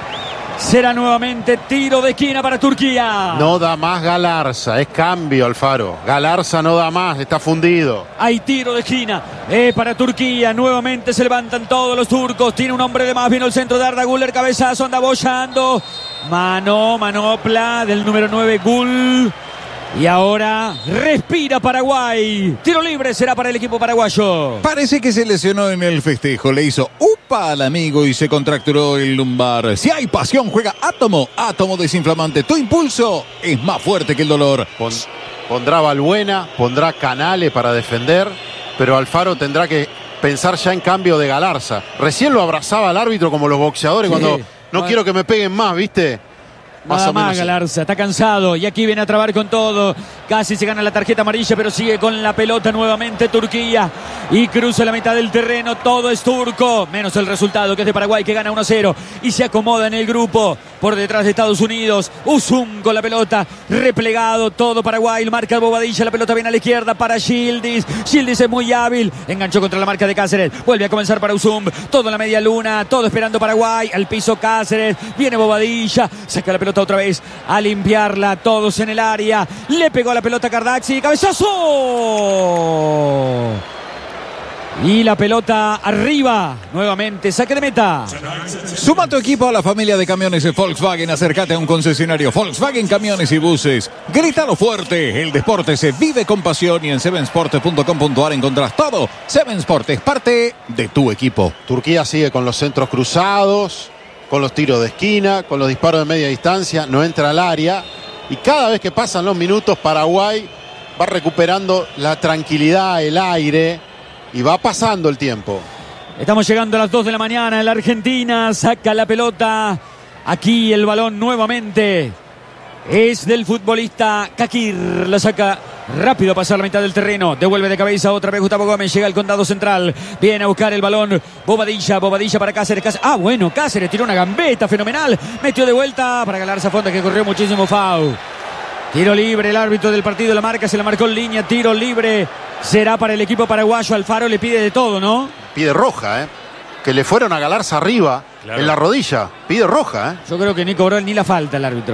Será nuevamente tiro de esquina para Turquía. No da más Galarza, es cambio, Alfaro. Galarza no da más, está fundido. Hay tiro de esquina eh, para Turquía. Nuevamente se levantan todos los turcos. Tiene un hombre de más. Vino el centro de Arda Güler. Cabezazo, anda bollando. Mano, manopla del número nueve, Gul. Y ahora respira Paraguay. Tiro libre será para el equipo paraguayo. Parece que se lesionó en el festejo. Le hizo upa al amigo y se contracturó el lumbar. Si hay pasión, juega Átomo. Átomo desinflamante. Tu impulso es más fuerte que el dolor. Pon, pondrá Balbuena, pondrá Canale para defender, pero Alfaro tendrá que pensar ya en cambio de Galarza. Recién lo abrazaba al árbitro como los boxeadores Sí. cuando no Bueno. quiero que me peguen más, ¿viste? Más Nada o más menos. Galarza, está cansado y aquí viene a trabar con todo. Casi se gana la tarjeta amarilla, pero sigue con la pelota nuevamente Turquía y cruza la mitad del terreno. Todo es turco, menos el resultado que es de Paraguay que gana uno a cero y se acomoda en el grupo por detrás de Estados Unidos. Usum con la pelota, replegado todo Paraguay, marca Bobadilla, la pelota viene a la izquierda para Yildiz. Yildiz es muy hábil, enganchó contra la marca de Cáceres, vuelve a comenzar para Usum, todo en la media luna, todo esperando Paraguay, al piso Cáceres, viene Bobadilla, saca la pelota otra vez a limpiarla, todos en el área, le pegó la pelota a Cardaxi, cabezazo y la pelota arriba, nuevamente saque de meta. Suma tu equipo a la familia de camiones de Volkswagen. Acércate a un concesionario Volkswagen Camiones y Buses. Grítalo fuerte, el deporte se vive con pasión y en seven sport punto com punto a r encontrás todo. Seven Sport es parte de tu equipo. Turquía sigue con los centros cruzados, con los tiros de esquina, con los disparos de media distancia, no entra al área y cada vez que pasan los minutos Paraguay va recuperando la tranquilidad, el aire y va pasando el tiempo. Estamos llegando a las dos de la mañana en la Argentina, saca la pelota, aquí el balón nuevamente es del futbolista Kakir. La saca rápido a pasar la mitad del terreno. Devuelve de cabeza otra vez Gustavo Gómez. Llega al condado central. Viene a buscar el balón. Bobadilla. Bobadilla para Cáceres. Cáceres. Ah, bueno, Cáceres tiró una gambeta fenomenal. Metió de vuelta para Galarza Fonda, que corrió muchísimo foul. Tiro libre, el árbitro del partido la marca, se la marcó en línea. Tiro libre será para el equipo paraguayo. Alfaro le pide de todo, ¿no? Pide roja, ¿eh? Que le fueron a Galarza arriba, claro, en la rodilla. Pide roja, ¿eh? Yo creo que ni cobró ni la falta el árbitro.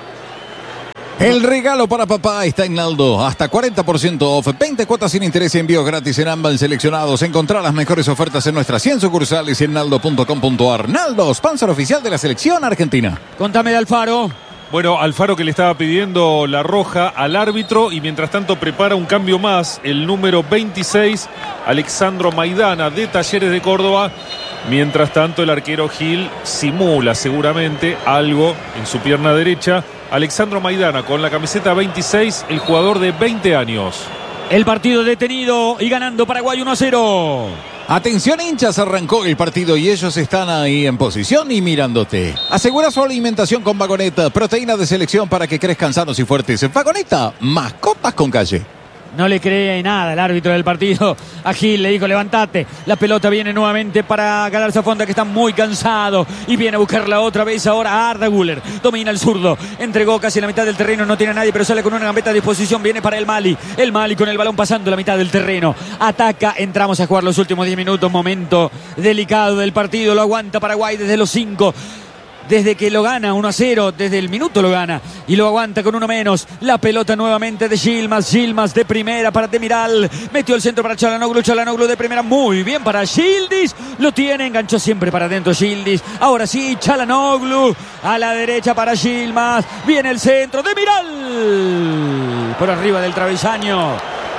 El regalo para papá está en Naldo. Hasta cuarenta por ciento off. veinte cuotas sin interés y envío gratis en ambas seleccionados. Encontrá las mejores ofertas en nuestras cien sucursales y en naldo punto com punto ar. Naldo, sponsor oficial de la selección argentina. Contame de Alfaro. Bueno, Alfaro que le estaba pidiendo la roja al árbitro y mientras tanto prepara un cambio más. El número veintiséis, Alexandro Maidana, de Talleres de Córdoba. Mientras tanto el arquero Gil simula seguramente algo en su pierna derecha. Alexandro Maidana con la camiseta veintiséis, el jugador de veinte años. El partido detenido y ganando Paraguay uno a cero. Atención hinchas, arrancó el partido y ellos están ahí en posición y mirándote. Asegura su alimentación con Vagoneta, proteína de selección para que crezcan sanos y fuertes. Vagoneta, mascotas con calle. No le cree nada el árbitro del partido. A Gil le dijo, levantate. La pelota viene nuevamente para Galarza Fonda, que está muy cansado. Y viene a buscarla otra vez ahora a Arda Güler. Domina el zurdo. Entregó casi la mitad del terreno. No tiene a nadie, pero sale con una gambeta a disposición. Viene para el Mali. El Mali con el balón pasando la mitad del terreno. Ataca. Entramos a jugar los últimos diez minutos. Momento delicado del partido. Lo aguanta Paraguay desde los cinco. Desde que lo gana uno a cero, desde el minuto lo gana y lo aguanta con uno menos. La pelota nuevamente de Yilmaz, Yilmaz de primera para Demiral, metió el centro para Çalhanoğlu, Çalhanoğlu de primera, muy bien para Yildiz, lo tiene, enganchó siempre para adentro Yildiz. Ahora sí, Çalhanoğlu a la derecha para Yilmaz, viene el centro, Demiral por arriba del travesaño,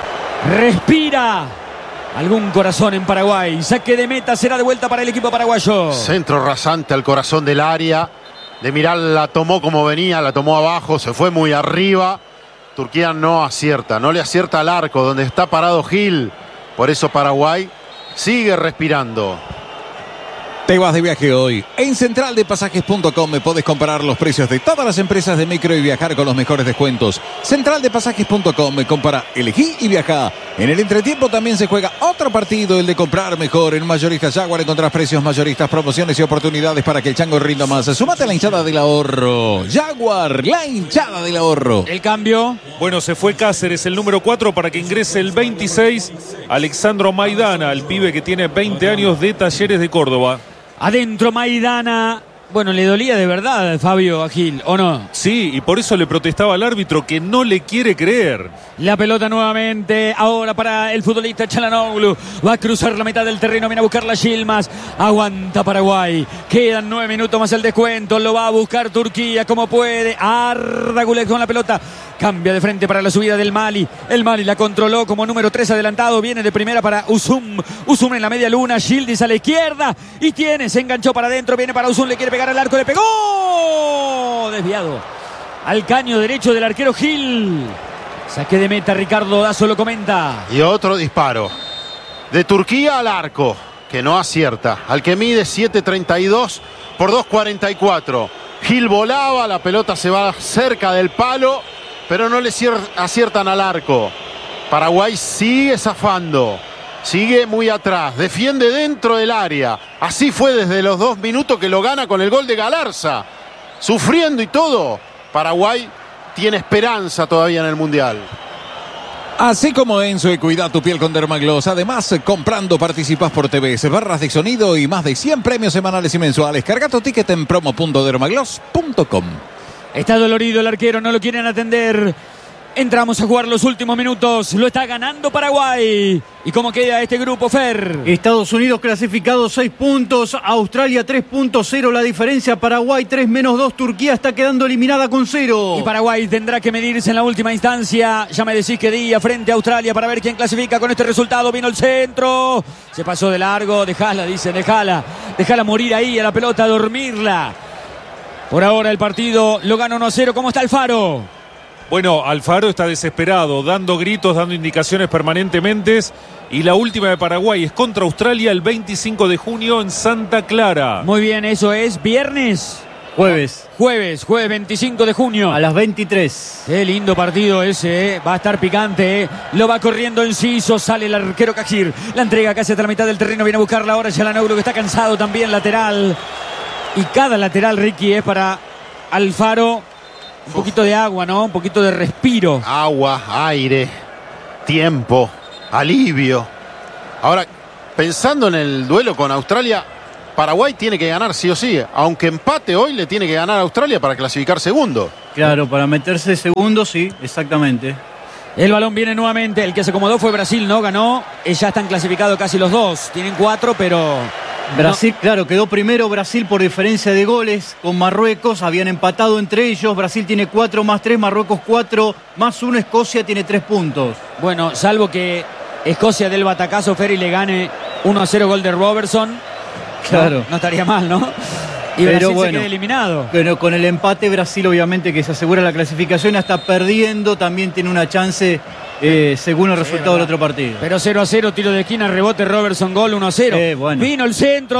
respira. Algún corazón en Paraguay. Saque de meta será de vuelta para el equipo paraguayo. Centro rasante al corazón del área. Demiral la tomó como venía, la tomó abajo, se fue muy arriba. Turquía no acierta, no le acierta al arco donde está parado Gil. Por eso Paraguay sigue respirando. Te vas de viaje hoy. En central de pasajes punto com me podés comparar los precios de todas las empresas de micro y viajar con los mejores descuentos. central de pasajes punto com me compara, elegí y viajá. En el entretiempo también se juega otro partido, el de comprar mejor. En Mayoristas Jaguar encontrás precios mayoristas, promociones y oportunidades para que el chango rinda más. Sumate a la hinchada del ahorro. Jaguar, la hinchada del ahorro. El cambio. Bueno, se fue Cáceres, el número cuatro, para que ingrese el veintiséis, Alexandro Maidana, el pibe que tiene veinte años, de Talleres de Córdoba. Adentro Maidana. Bueno, le dolía de verdad, Fabio, a Gil, ¿o no? Sí, y por eso le protestaba al árbitro, que no le quiere creer. La pelota nuevamente, ahora para el futbolista Çalhanoğlu. Va a cruzar la mitad del terreno, viene a buscar la Yilmaz. Aguanta Paraguay. Quedan nueve minutos más el descuento. Lo va a buscar Turquía como puede. Arda Güler con la pelota. Cambia de frente para la subida del Mali. El Mali la controló como número tres adelantado. Viene de primera para Uzum. Uzum en la media luna. Yildiz a la izquierda. Y tiene, se enganchó para adentro. Viene para Uzum, le quiere pegar al arco. Le pegó. Desviado al caño derecho del arquero Gil. Saque de meta, Ricardo Dazo lo comenta. Y otro disparo de Turquía al arco, que no acierta. Al que mide siete treinta y dos por dos cuarenta y cuatro. Gil volaba, la pelota se va cerca del palo, pero no le aciertan al arco. Paraguay sigue zafando, sigue muy atrás, defiende dentro del área. Así fue desde los dos minutos que lo gana con el gol de Galarza. Sufriendo y todo, Paraguay tiene esperanza todavía en el Mundial. Así como Enzo y cuida tu piel con Dermagloss. Además, comprando participas por T V, barras de sonido y más de cien premios semanales y mensuales. Carga tu ticket en promo punto dermagloss punto com. Está dolorido el arquero, no lo quieren atender. Entramos a jugar los últimos minutos. Lo está ganando Paraguay. ¿Y cómo queda este grupo, Fer? Estados Unidos clasificado seis puntos. Australia tres punto cero. La diferencia, Paraguay tres menos dos. Turquía está quedando eliminada con cero. Y Paraguay tendrá que medirse en la última instancia. Ya me decís que día frente a Australia para ver quién clasifica con este resultado. Vino el centro. Se pasó de largo. Dejala, dice, dejala. Dejala morir ahí a la pelota, dormirla. Por ahora el partido lo gana uno a cero. ¿Cómo está Alfaro? Bueno, Alfaro está desesperado, dando gritos, dando indicaciones permanentemente. Y la última de Paraguay es contra Australia el veinticinco de junio en Santa Clara. Muy bien, eso es viernes. Jueves. Jueves, jueves veinticinco de junio. A las veintitrés. Qué lindo partido ese, ¿eh? Va a estar picante, ¿eh? Lo va corriendo Enciso, sale el arquero Cajir. La entrega casi hasta la mitad del terreno, viene a buscarla ahora Çalhanoğlu, que está cansado también, lateral. Y cada lateral, Ricky, es para Alfaro un poquito de agua, ¿no? Un poquito de respiro. Agua, aire, tiempo, alivio. Ahora, pensando en el duelo con Australia, Paraguay tiene que ganar sí o sí. Aunque empate hoy, le tiene que ganar a Australia para clasificar segundo. Claro, para meterse segundo, sí, exactamente. El balón viene nuevamente. El que se acomodó fue Brasil, ¿no? Ganó. Eh, Ya están clasificados casi los dos. Tienen cuatro, pero... Brasil, no. claro, quedó primero Brasil por diferencia de goles con Marruecos. Habían empatado entre ellos. Brasil tiene cuatro más tres, Marruecos cuatro más uno. Escocia tiene tres puntos. Bueno, salvo que Escocia del batacazo Ferry le gane uno a cero gol de Robertson. Claro. No, no estaría mal, ¿no? Y Pero Brasil bueno, se queda eliminado. Pero con el empate, Brasil obviamente que se asegura la clasificación, hasta perdiendo también tiene una chance eh, según el resultado del otro partido. Pero cero a cero, tiro de esquina, rebote Robertson, gol uno a cero. Eh, bueno. Vino el centro.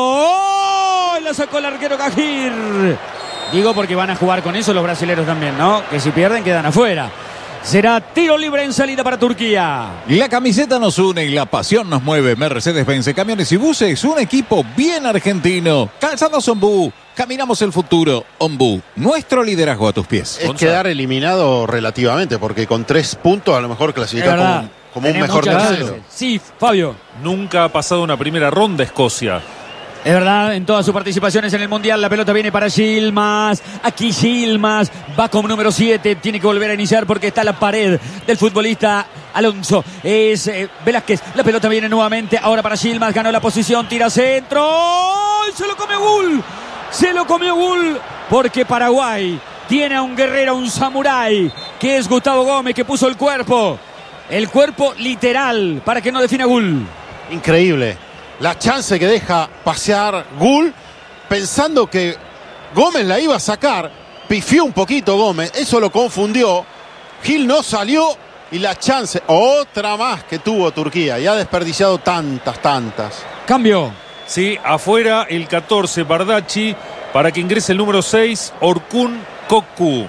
¡Oh! La sacó el arquero Cajir. Digo porque van a jugar con eso los brasileños también, ¿no? Que si pierden quedan afuera. Será tiro libre en salida para Turquía. La camiseta nos une y la pasión nos mueve. Mercedes-Benz Camiones y Buses, un equipo bien argentino. Calzados Ombú, caminamos el futuro. Ombú, nuestro liderazgo a tus pies. Es Gonzalo. quedar eliminado relativamente, porque con tres puntos a lo mejor Es clasificar verdad. como, como un Tenés mejor muchas tercero. chances. Sí, Fabio. Nunca ha pasado una primera ronda Escocia. Es verdad, en todas sus participaciones en el Mundial, la pelota viene para Yilmaz. Aquí Yilmaz va como número siete. Tiene que volver a iniciar porque está la pared del futbolista Alonso. Es eh, Velázquez. La pelota viene nuevamente ahora para Yilmaz. Ganó la posición, tira centro. ¡Oh! Se lo comió Gul. Se lo comió Gul porque Paraguay tiene a un guerrero, un samurái, que es Gustavo Gómez, que puso el cuerpo. El cuerpo literal para que no defina Gul. Increíble. La chance que deja pasear Gul, pensando que Gómez la iba a sacar, pifió un poquito Gómez, eso lo confundió. Gil no salió y la chance, otra más que tuvo Turquía, y ha desperdiciado tantas, tantas. Cambio. Sí, afuera el catorce, Bardacci, para que ingrese el número seis, Orkun Kokcu.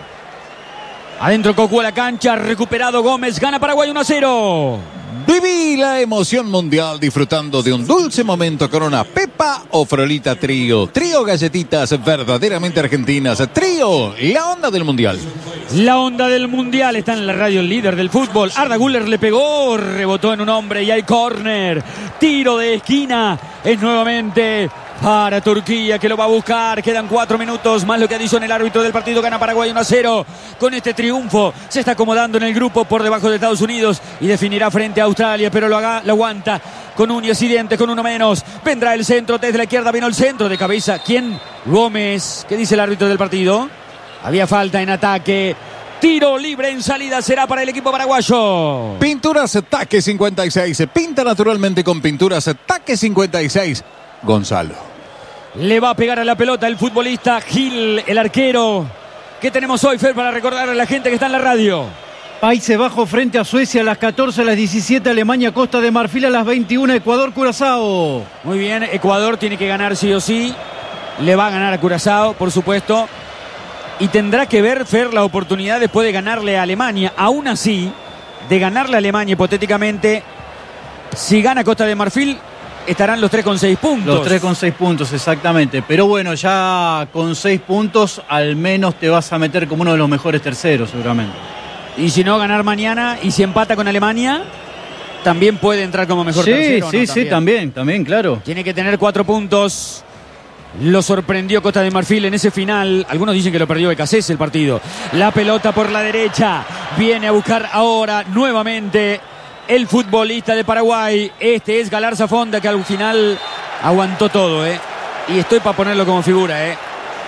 Adentro Cocu a la cancha, recuperado Gómez, gana Paraguay uno a cero. Viví la emoción mundial disfrutando de un dulce momento con una Pepa o Frolita Trío. Trío galletitas verdaderamente argentinas. Trío, la onda del mundial. La onda del mundial está en la radio, el líder del fútbol. Arda Güler le pegó, rebotó en un hombre y hay córner. Tiro de esquina, es nuevamente para Turquía, que lo va a buscar. Quedan cuatro minutos más lo que adiciona el árbitro del partido. Gana Paraguay uno a cero. Con este triunfo se está acomodando en el grupo por debajo de Estados Unidos y definirá frente a Australia, pero lo, haga, lo aguanta con uñas y dientes, con uno menos. Vendrá el centro desde la izquierda, vino el centro de cabeza. ¿Quién? Gómez. ¿Qué dice el árbitro del partido? Había falta en ataque. Tiro libre en salida será para el equipo paraguayo. Pinturas Taque cincuenta y seis. Se pinta naturalmente con Pinturas Taque cincuenta y seis. Gonzalo. Le va a pegar a la pelota el futbolista Gil, el arquero. ¿Qué tenemos hoy, Fer, para recordar a la gente que está en la radio? Países Bajos frente a Suecia a las catorce, a las diecisiete, Alemania, Costa de Marfil a las veintiuna, Ecuador, Curazao. Muy bien, Ecuador tiene que ganar sí o sí. Le va a ganar a Curazao, por supuesto. Y tendrá que ver, Fer, la oportunidad después de ganarle a Alemania. Aún así, de ganarle a Alemania hipotéticamente, si gana Costa de Marfil, estarán los tres con seis puntos. Los tres con seis puntos, exactamente. Pero bueno, ya con seis puntos al menos te vas a meter como uno de los mejores terceros, seguramente. Y si no, ganar mañana y si empata con Alemania, también puede entrar como mejor sí, tercero. Sí, ¿no? sí, también. también, también, claro. Tiene que tener cuatro puntos. Lo sorprendió Costa de Marfil en ese final. Algunos dicen que lo perdió Becasés el partido. La pelota por la derecha. Viene a buscar ahora nuevamente el futbolista de Paraguay. Este es Galarza Fonda, que al final aguantó todo, ¿eh? Y estoy para ponerlo como figura, ¿eh?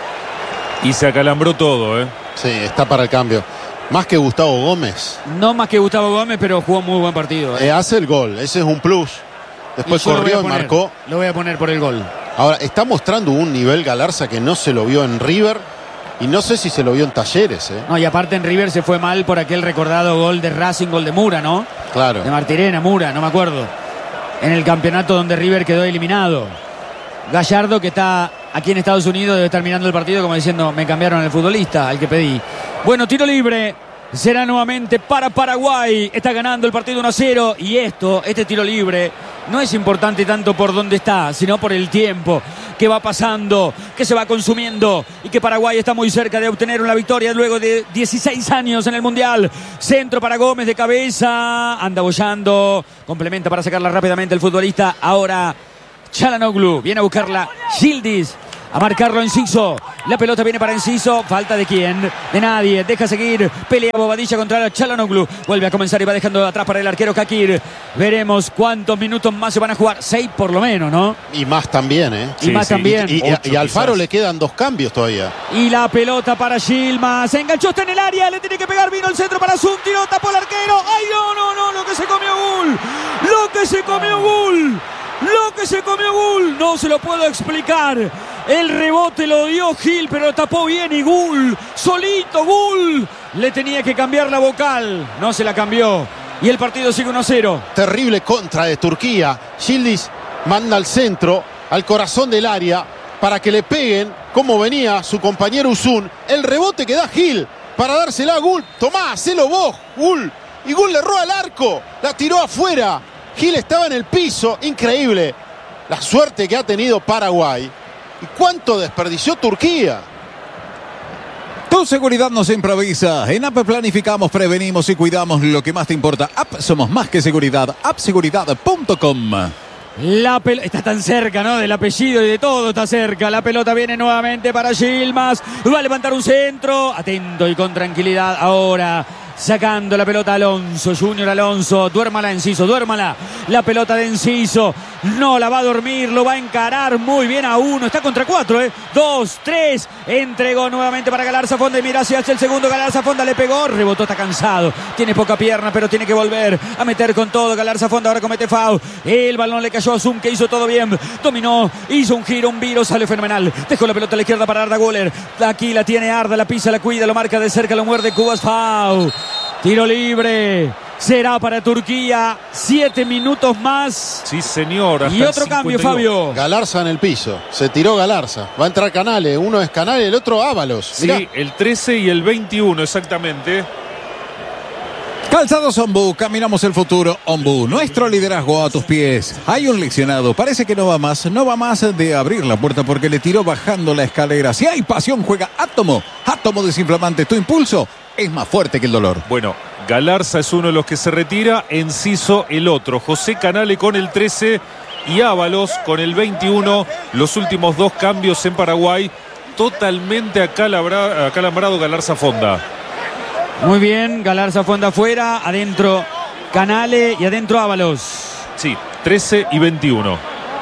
Y se acalambró todo, ¿eh? Sí, está para el cambio. Más que Gustavo Gómez. No más que Gustavo Gómez, pero jugó muy buen partido, ¿eh? Eh, hace el gol, ese es un plus. Después Y yo lo voy a corrió y poner, marcó. Lo voy a poner por el gol. Ahora, está mostrando un nivel Galarza que no se lo vio en River y no sé si se lo vio en Talleres, ¿eh? No, y aparte en River se fue mal por aquel recordado gol de Racing, gol de Mura, ¿no? Claro. De Martirena, Mura, no me acuerdo. En el campeonato donde River quedó eliminado. Gallardo, que está aquí en Estados Unidos debe estar mirando el partido como diciendo, me cambiaron el futbolista, al que pedí. Bueno, tiro libre. Será nuevamente para Paraguay. Está ganando el partido uno a cero. Y esto, este tiro libre, no es importante tanto por dónde está, sino por el tiempo que va pasando, que se va consumiendo y que Paraguay está muy cerca de obtener una victoria luego de dieciséis años en el Mundial. Centro para Gómez de cabeza. Anda bollando. Complementa para sacarla rápidamente el futbolista. Ahora Çalhanoğlu. Viene a buscarla Yildiz. A marcarlo Enciso. La pelota viene para Enciso. Falta de quién. De nadie. Deja seguir. Pelea Bobadilla contra Çalhanoğlu. Vuelve a comenzar y va dejando atrás para el arquero Kakir. Veremos cuántos minutos más se van a jugar. Seis por lo menos, ¿no? Y más también, ¿eh? Y sí, más sí. también. Y, y, y, y a Alfaro le quedan dos cambios todavía. Y la pelota para Yilmaz. Se enganchó, está en el área. Le tiene que pegar. Vino el centro para Zum. Tiró, tapó el arquero. ¡Ay, no, no, no! Lo que se comió Gul. Lo que se comió Gul. Lo que se comió Gul. No se lo puedo explicar. El rebote lo dio Gil, pero lo tapó bien y Gul, solito Gul, le tenía que cambiar la vocal. No se la cambió. Y el partido sigue uno a cero. Terrible contra de Turquía. Yildiz manda al centro, al corazón del área, para que le peguen, como venía su compañero Uzun. El rebote que da Gil para dársela a Gul. Tomá, hacelo vos, Gul. Y Gul le roba al arco, la tiró afuera. Gil estaba en el piso, increíble. La suerte que ha tenido Paraguay. ¿Y cuánto desperdició Turquía? Tu seguridad nos improvisa. En A P planificamos, prevenimos y cuidamos lo que más te importa. A P somos más que seguridad. app seguridad punto com. La pelota está tan cerca, ¿no? Del apellido y de todo está cerca. La pelota viene nuevamente para Yilmaz. Va a levantar un centro. Atento y con tranquilidad ahora. Sacando la pelota Alonso, Junior Alonso. Duérmala Enciso, duérmala. La pelota de Enciso. No la va a dormir, lo va a encarar muy bien a uno. Está contra cuatro, ¿eh? Dos, tres. Entregó nuevamente para Galarza Fonda y mira hacia el segundo. Galarza Fonda le pegó, rebotó, está cansado. Tiene poca pierna, pero tiene que volver a meter con todo. Galarza Fonda ahora comete foul. El balón le cayó a Zum, que hizo todo bien. Dominó, hizo un giro, un viro, salió fenomenal. Dejó la pelota a la izquierda para Arda Güler. Aquí la tiene Arda, la pisa, la cuida, lo marca de cerca, lo muerde Cubas, foul. Tiro libre. Será para Turquía. Siete minutos más. Sí, señor. Y otro cambio, Fabio. Galarza en el piso. Se tiró Galarza. Va a entrar Canales. Uno es Canales, el otro Ábalos. Sí, mirá. El trece y el veintiuno, exactamente. Calzados Ombú, caminamos el futuro. Ombú, nuestro liderazgo a tus pies. Hay un leccionado, parece que no va más, no va más de abrir la puerta porque le tiró bajando la escalera. Si hay pasión, juega Átomo. Átomo desinflamante, tu impulso es más fuerte que el dolor. Bueno, Galarza es uno de los que se retira, Enciso el otro. José Canale con el trece y Ábalos con el veintiuno. Los últimos dos cambios en Paraguay. Totalmente acalabra, acalambrado Galarza Fonda. Muy bien, Galarza Fonda afuera, adentro Canale y adentro Ábalos. Sí, trece y veintiuno.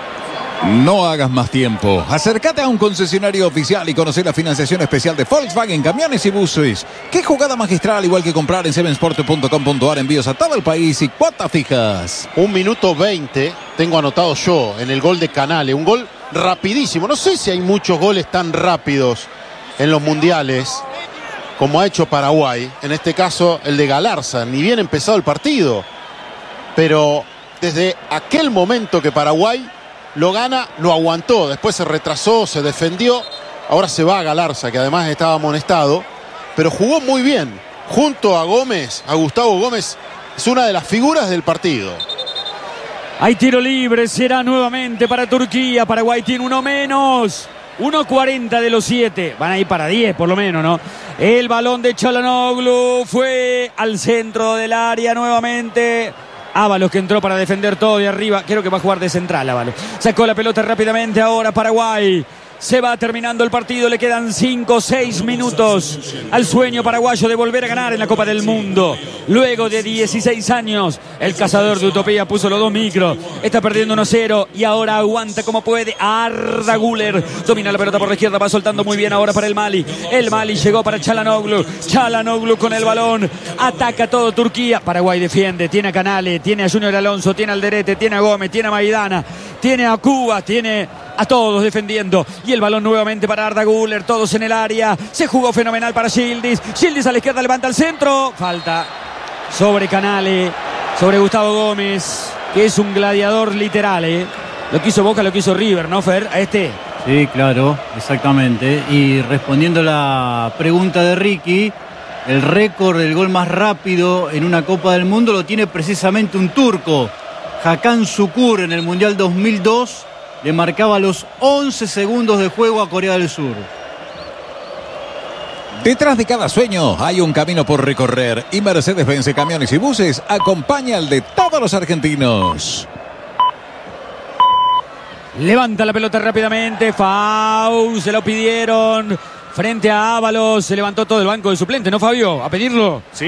No hagas más tiempo. Acércate a un concesionario oficial y conocer la financiación especial de Volkswagen, camiones y buses. Qué jugada magistral, igual que comprar en seven sport punto com punto a r, envíos a todo el país y cuotas fijas. Un minuto veinte, tengo anotado yo, en el gol de Canale. Un gol rapidísimo. No sé si hay muchos goles tan rápidos en los mundiales como ha hecho Paraguay. En este caso, el de Galarza. Ni bien empezado el partido. Pero desde aquel momento que Paraguay lo gana, lo aguantó. Después se retrasó, se defendió. Ahora se va a Galarza, que además estaba amonestado. Pero jugó muy bien. Junto a Gómez, a Gustavo Gómez, es una de las figuras del partido. Hay tiro libre, será nuevamente para Turquía. Paraguay tiene uno menos. uno cuarenta de los siete. Van a ir para diez por lo menos, ¿no? El balón de Çalhanoğlu fue al centro del área nuevamente. Ábalos, que entró para defender todo de arriba. Creo que va a jugar de central, Ábalos. Sacó la pelota rápidamente ahora Paraguay. Se va terminando el partido, le quedan cinco, seis minutos al sueño paraguayo de volver a ganar en la Copa del Mundo. Luego de dieciséis años, el cazador de utopía puso los dos micros. Está perdiendo uno cero y ahora aguanta como puede. Arda Güler domina la pelota por la izquierda, va soltando muy bien ahora para el Mali. El Mali llegó para Çalhanoğlu. Çalhanoğlu con el balón. Ataca todo Turquía. Paraguay defiende. Tiene a Canale, tiene a Junior Alonso, tiene a Alderete, tiene a Gómez, tiene a Maidana, tiene a Cuba, tiene a todos defendiendo. Y el balón nuevamente para Arda Güler. Todos en el área. Se jugó fenomenal para Yildiz. Yildiz a la izquierda, levanta el centro. Falta sobre Canale, sobre Gustavo Gómez, que es un gladiador literal, ¿eh? Lo que hizo Boca, lo que hizo River, ¿no, Fer? A este Sí, claro, exactamente. Y respondiendo a la pregunta de Ricky, el récord del gol más rápido en una Copa del Mundo lo tiene precisamente un turco. Hakan Şükür en el Mundial dos mil dos le marcaba los once segundos de juego a Corea del Sur. Detrás de cada sueño hay un camino por recorrer y Mercedes-Benz Camiones y Buses acompaña al de todos los argentinos. Levanta la pelota rápidamente. Fau, se lo pidieron. Frente a Ábalos. Se levantó todo el banco de suplente, ¿no, Fabio? A pedirlo. Sí.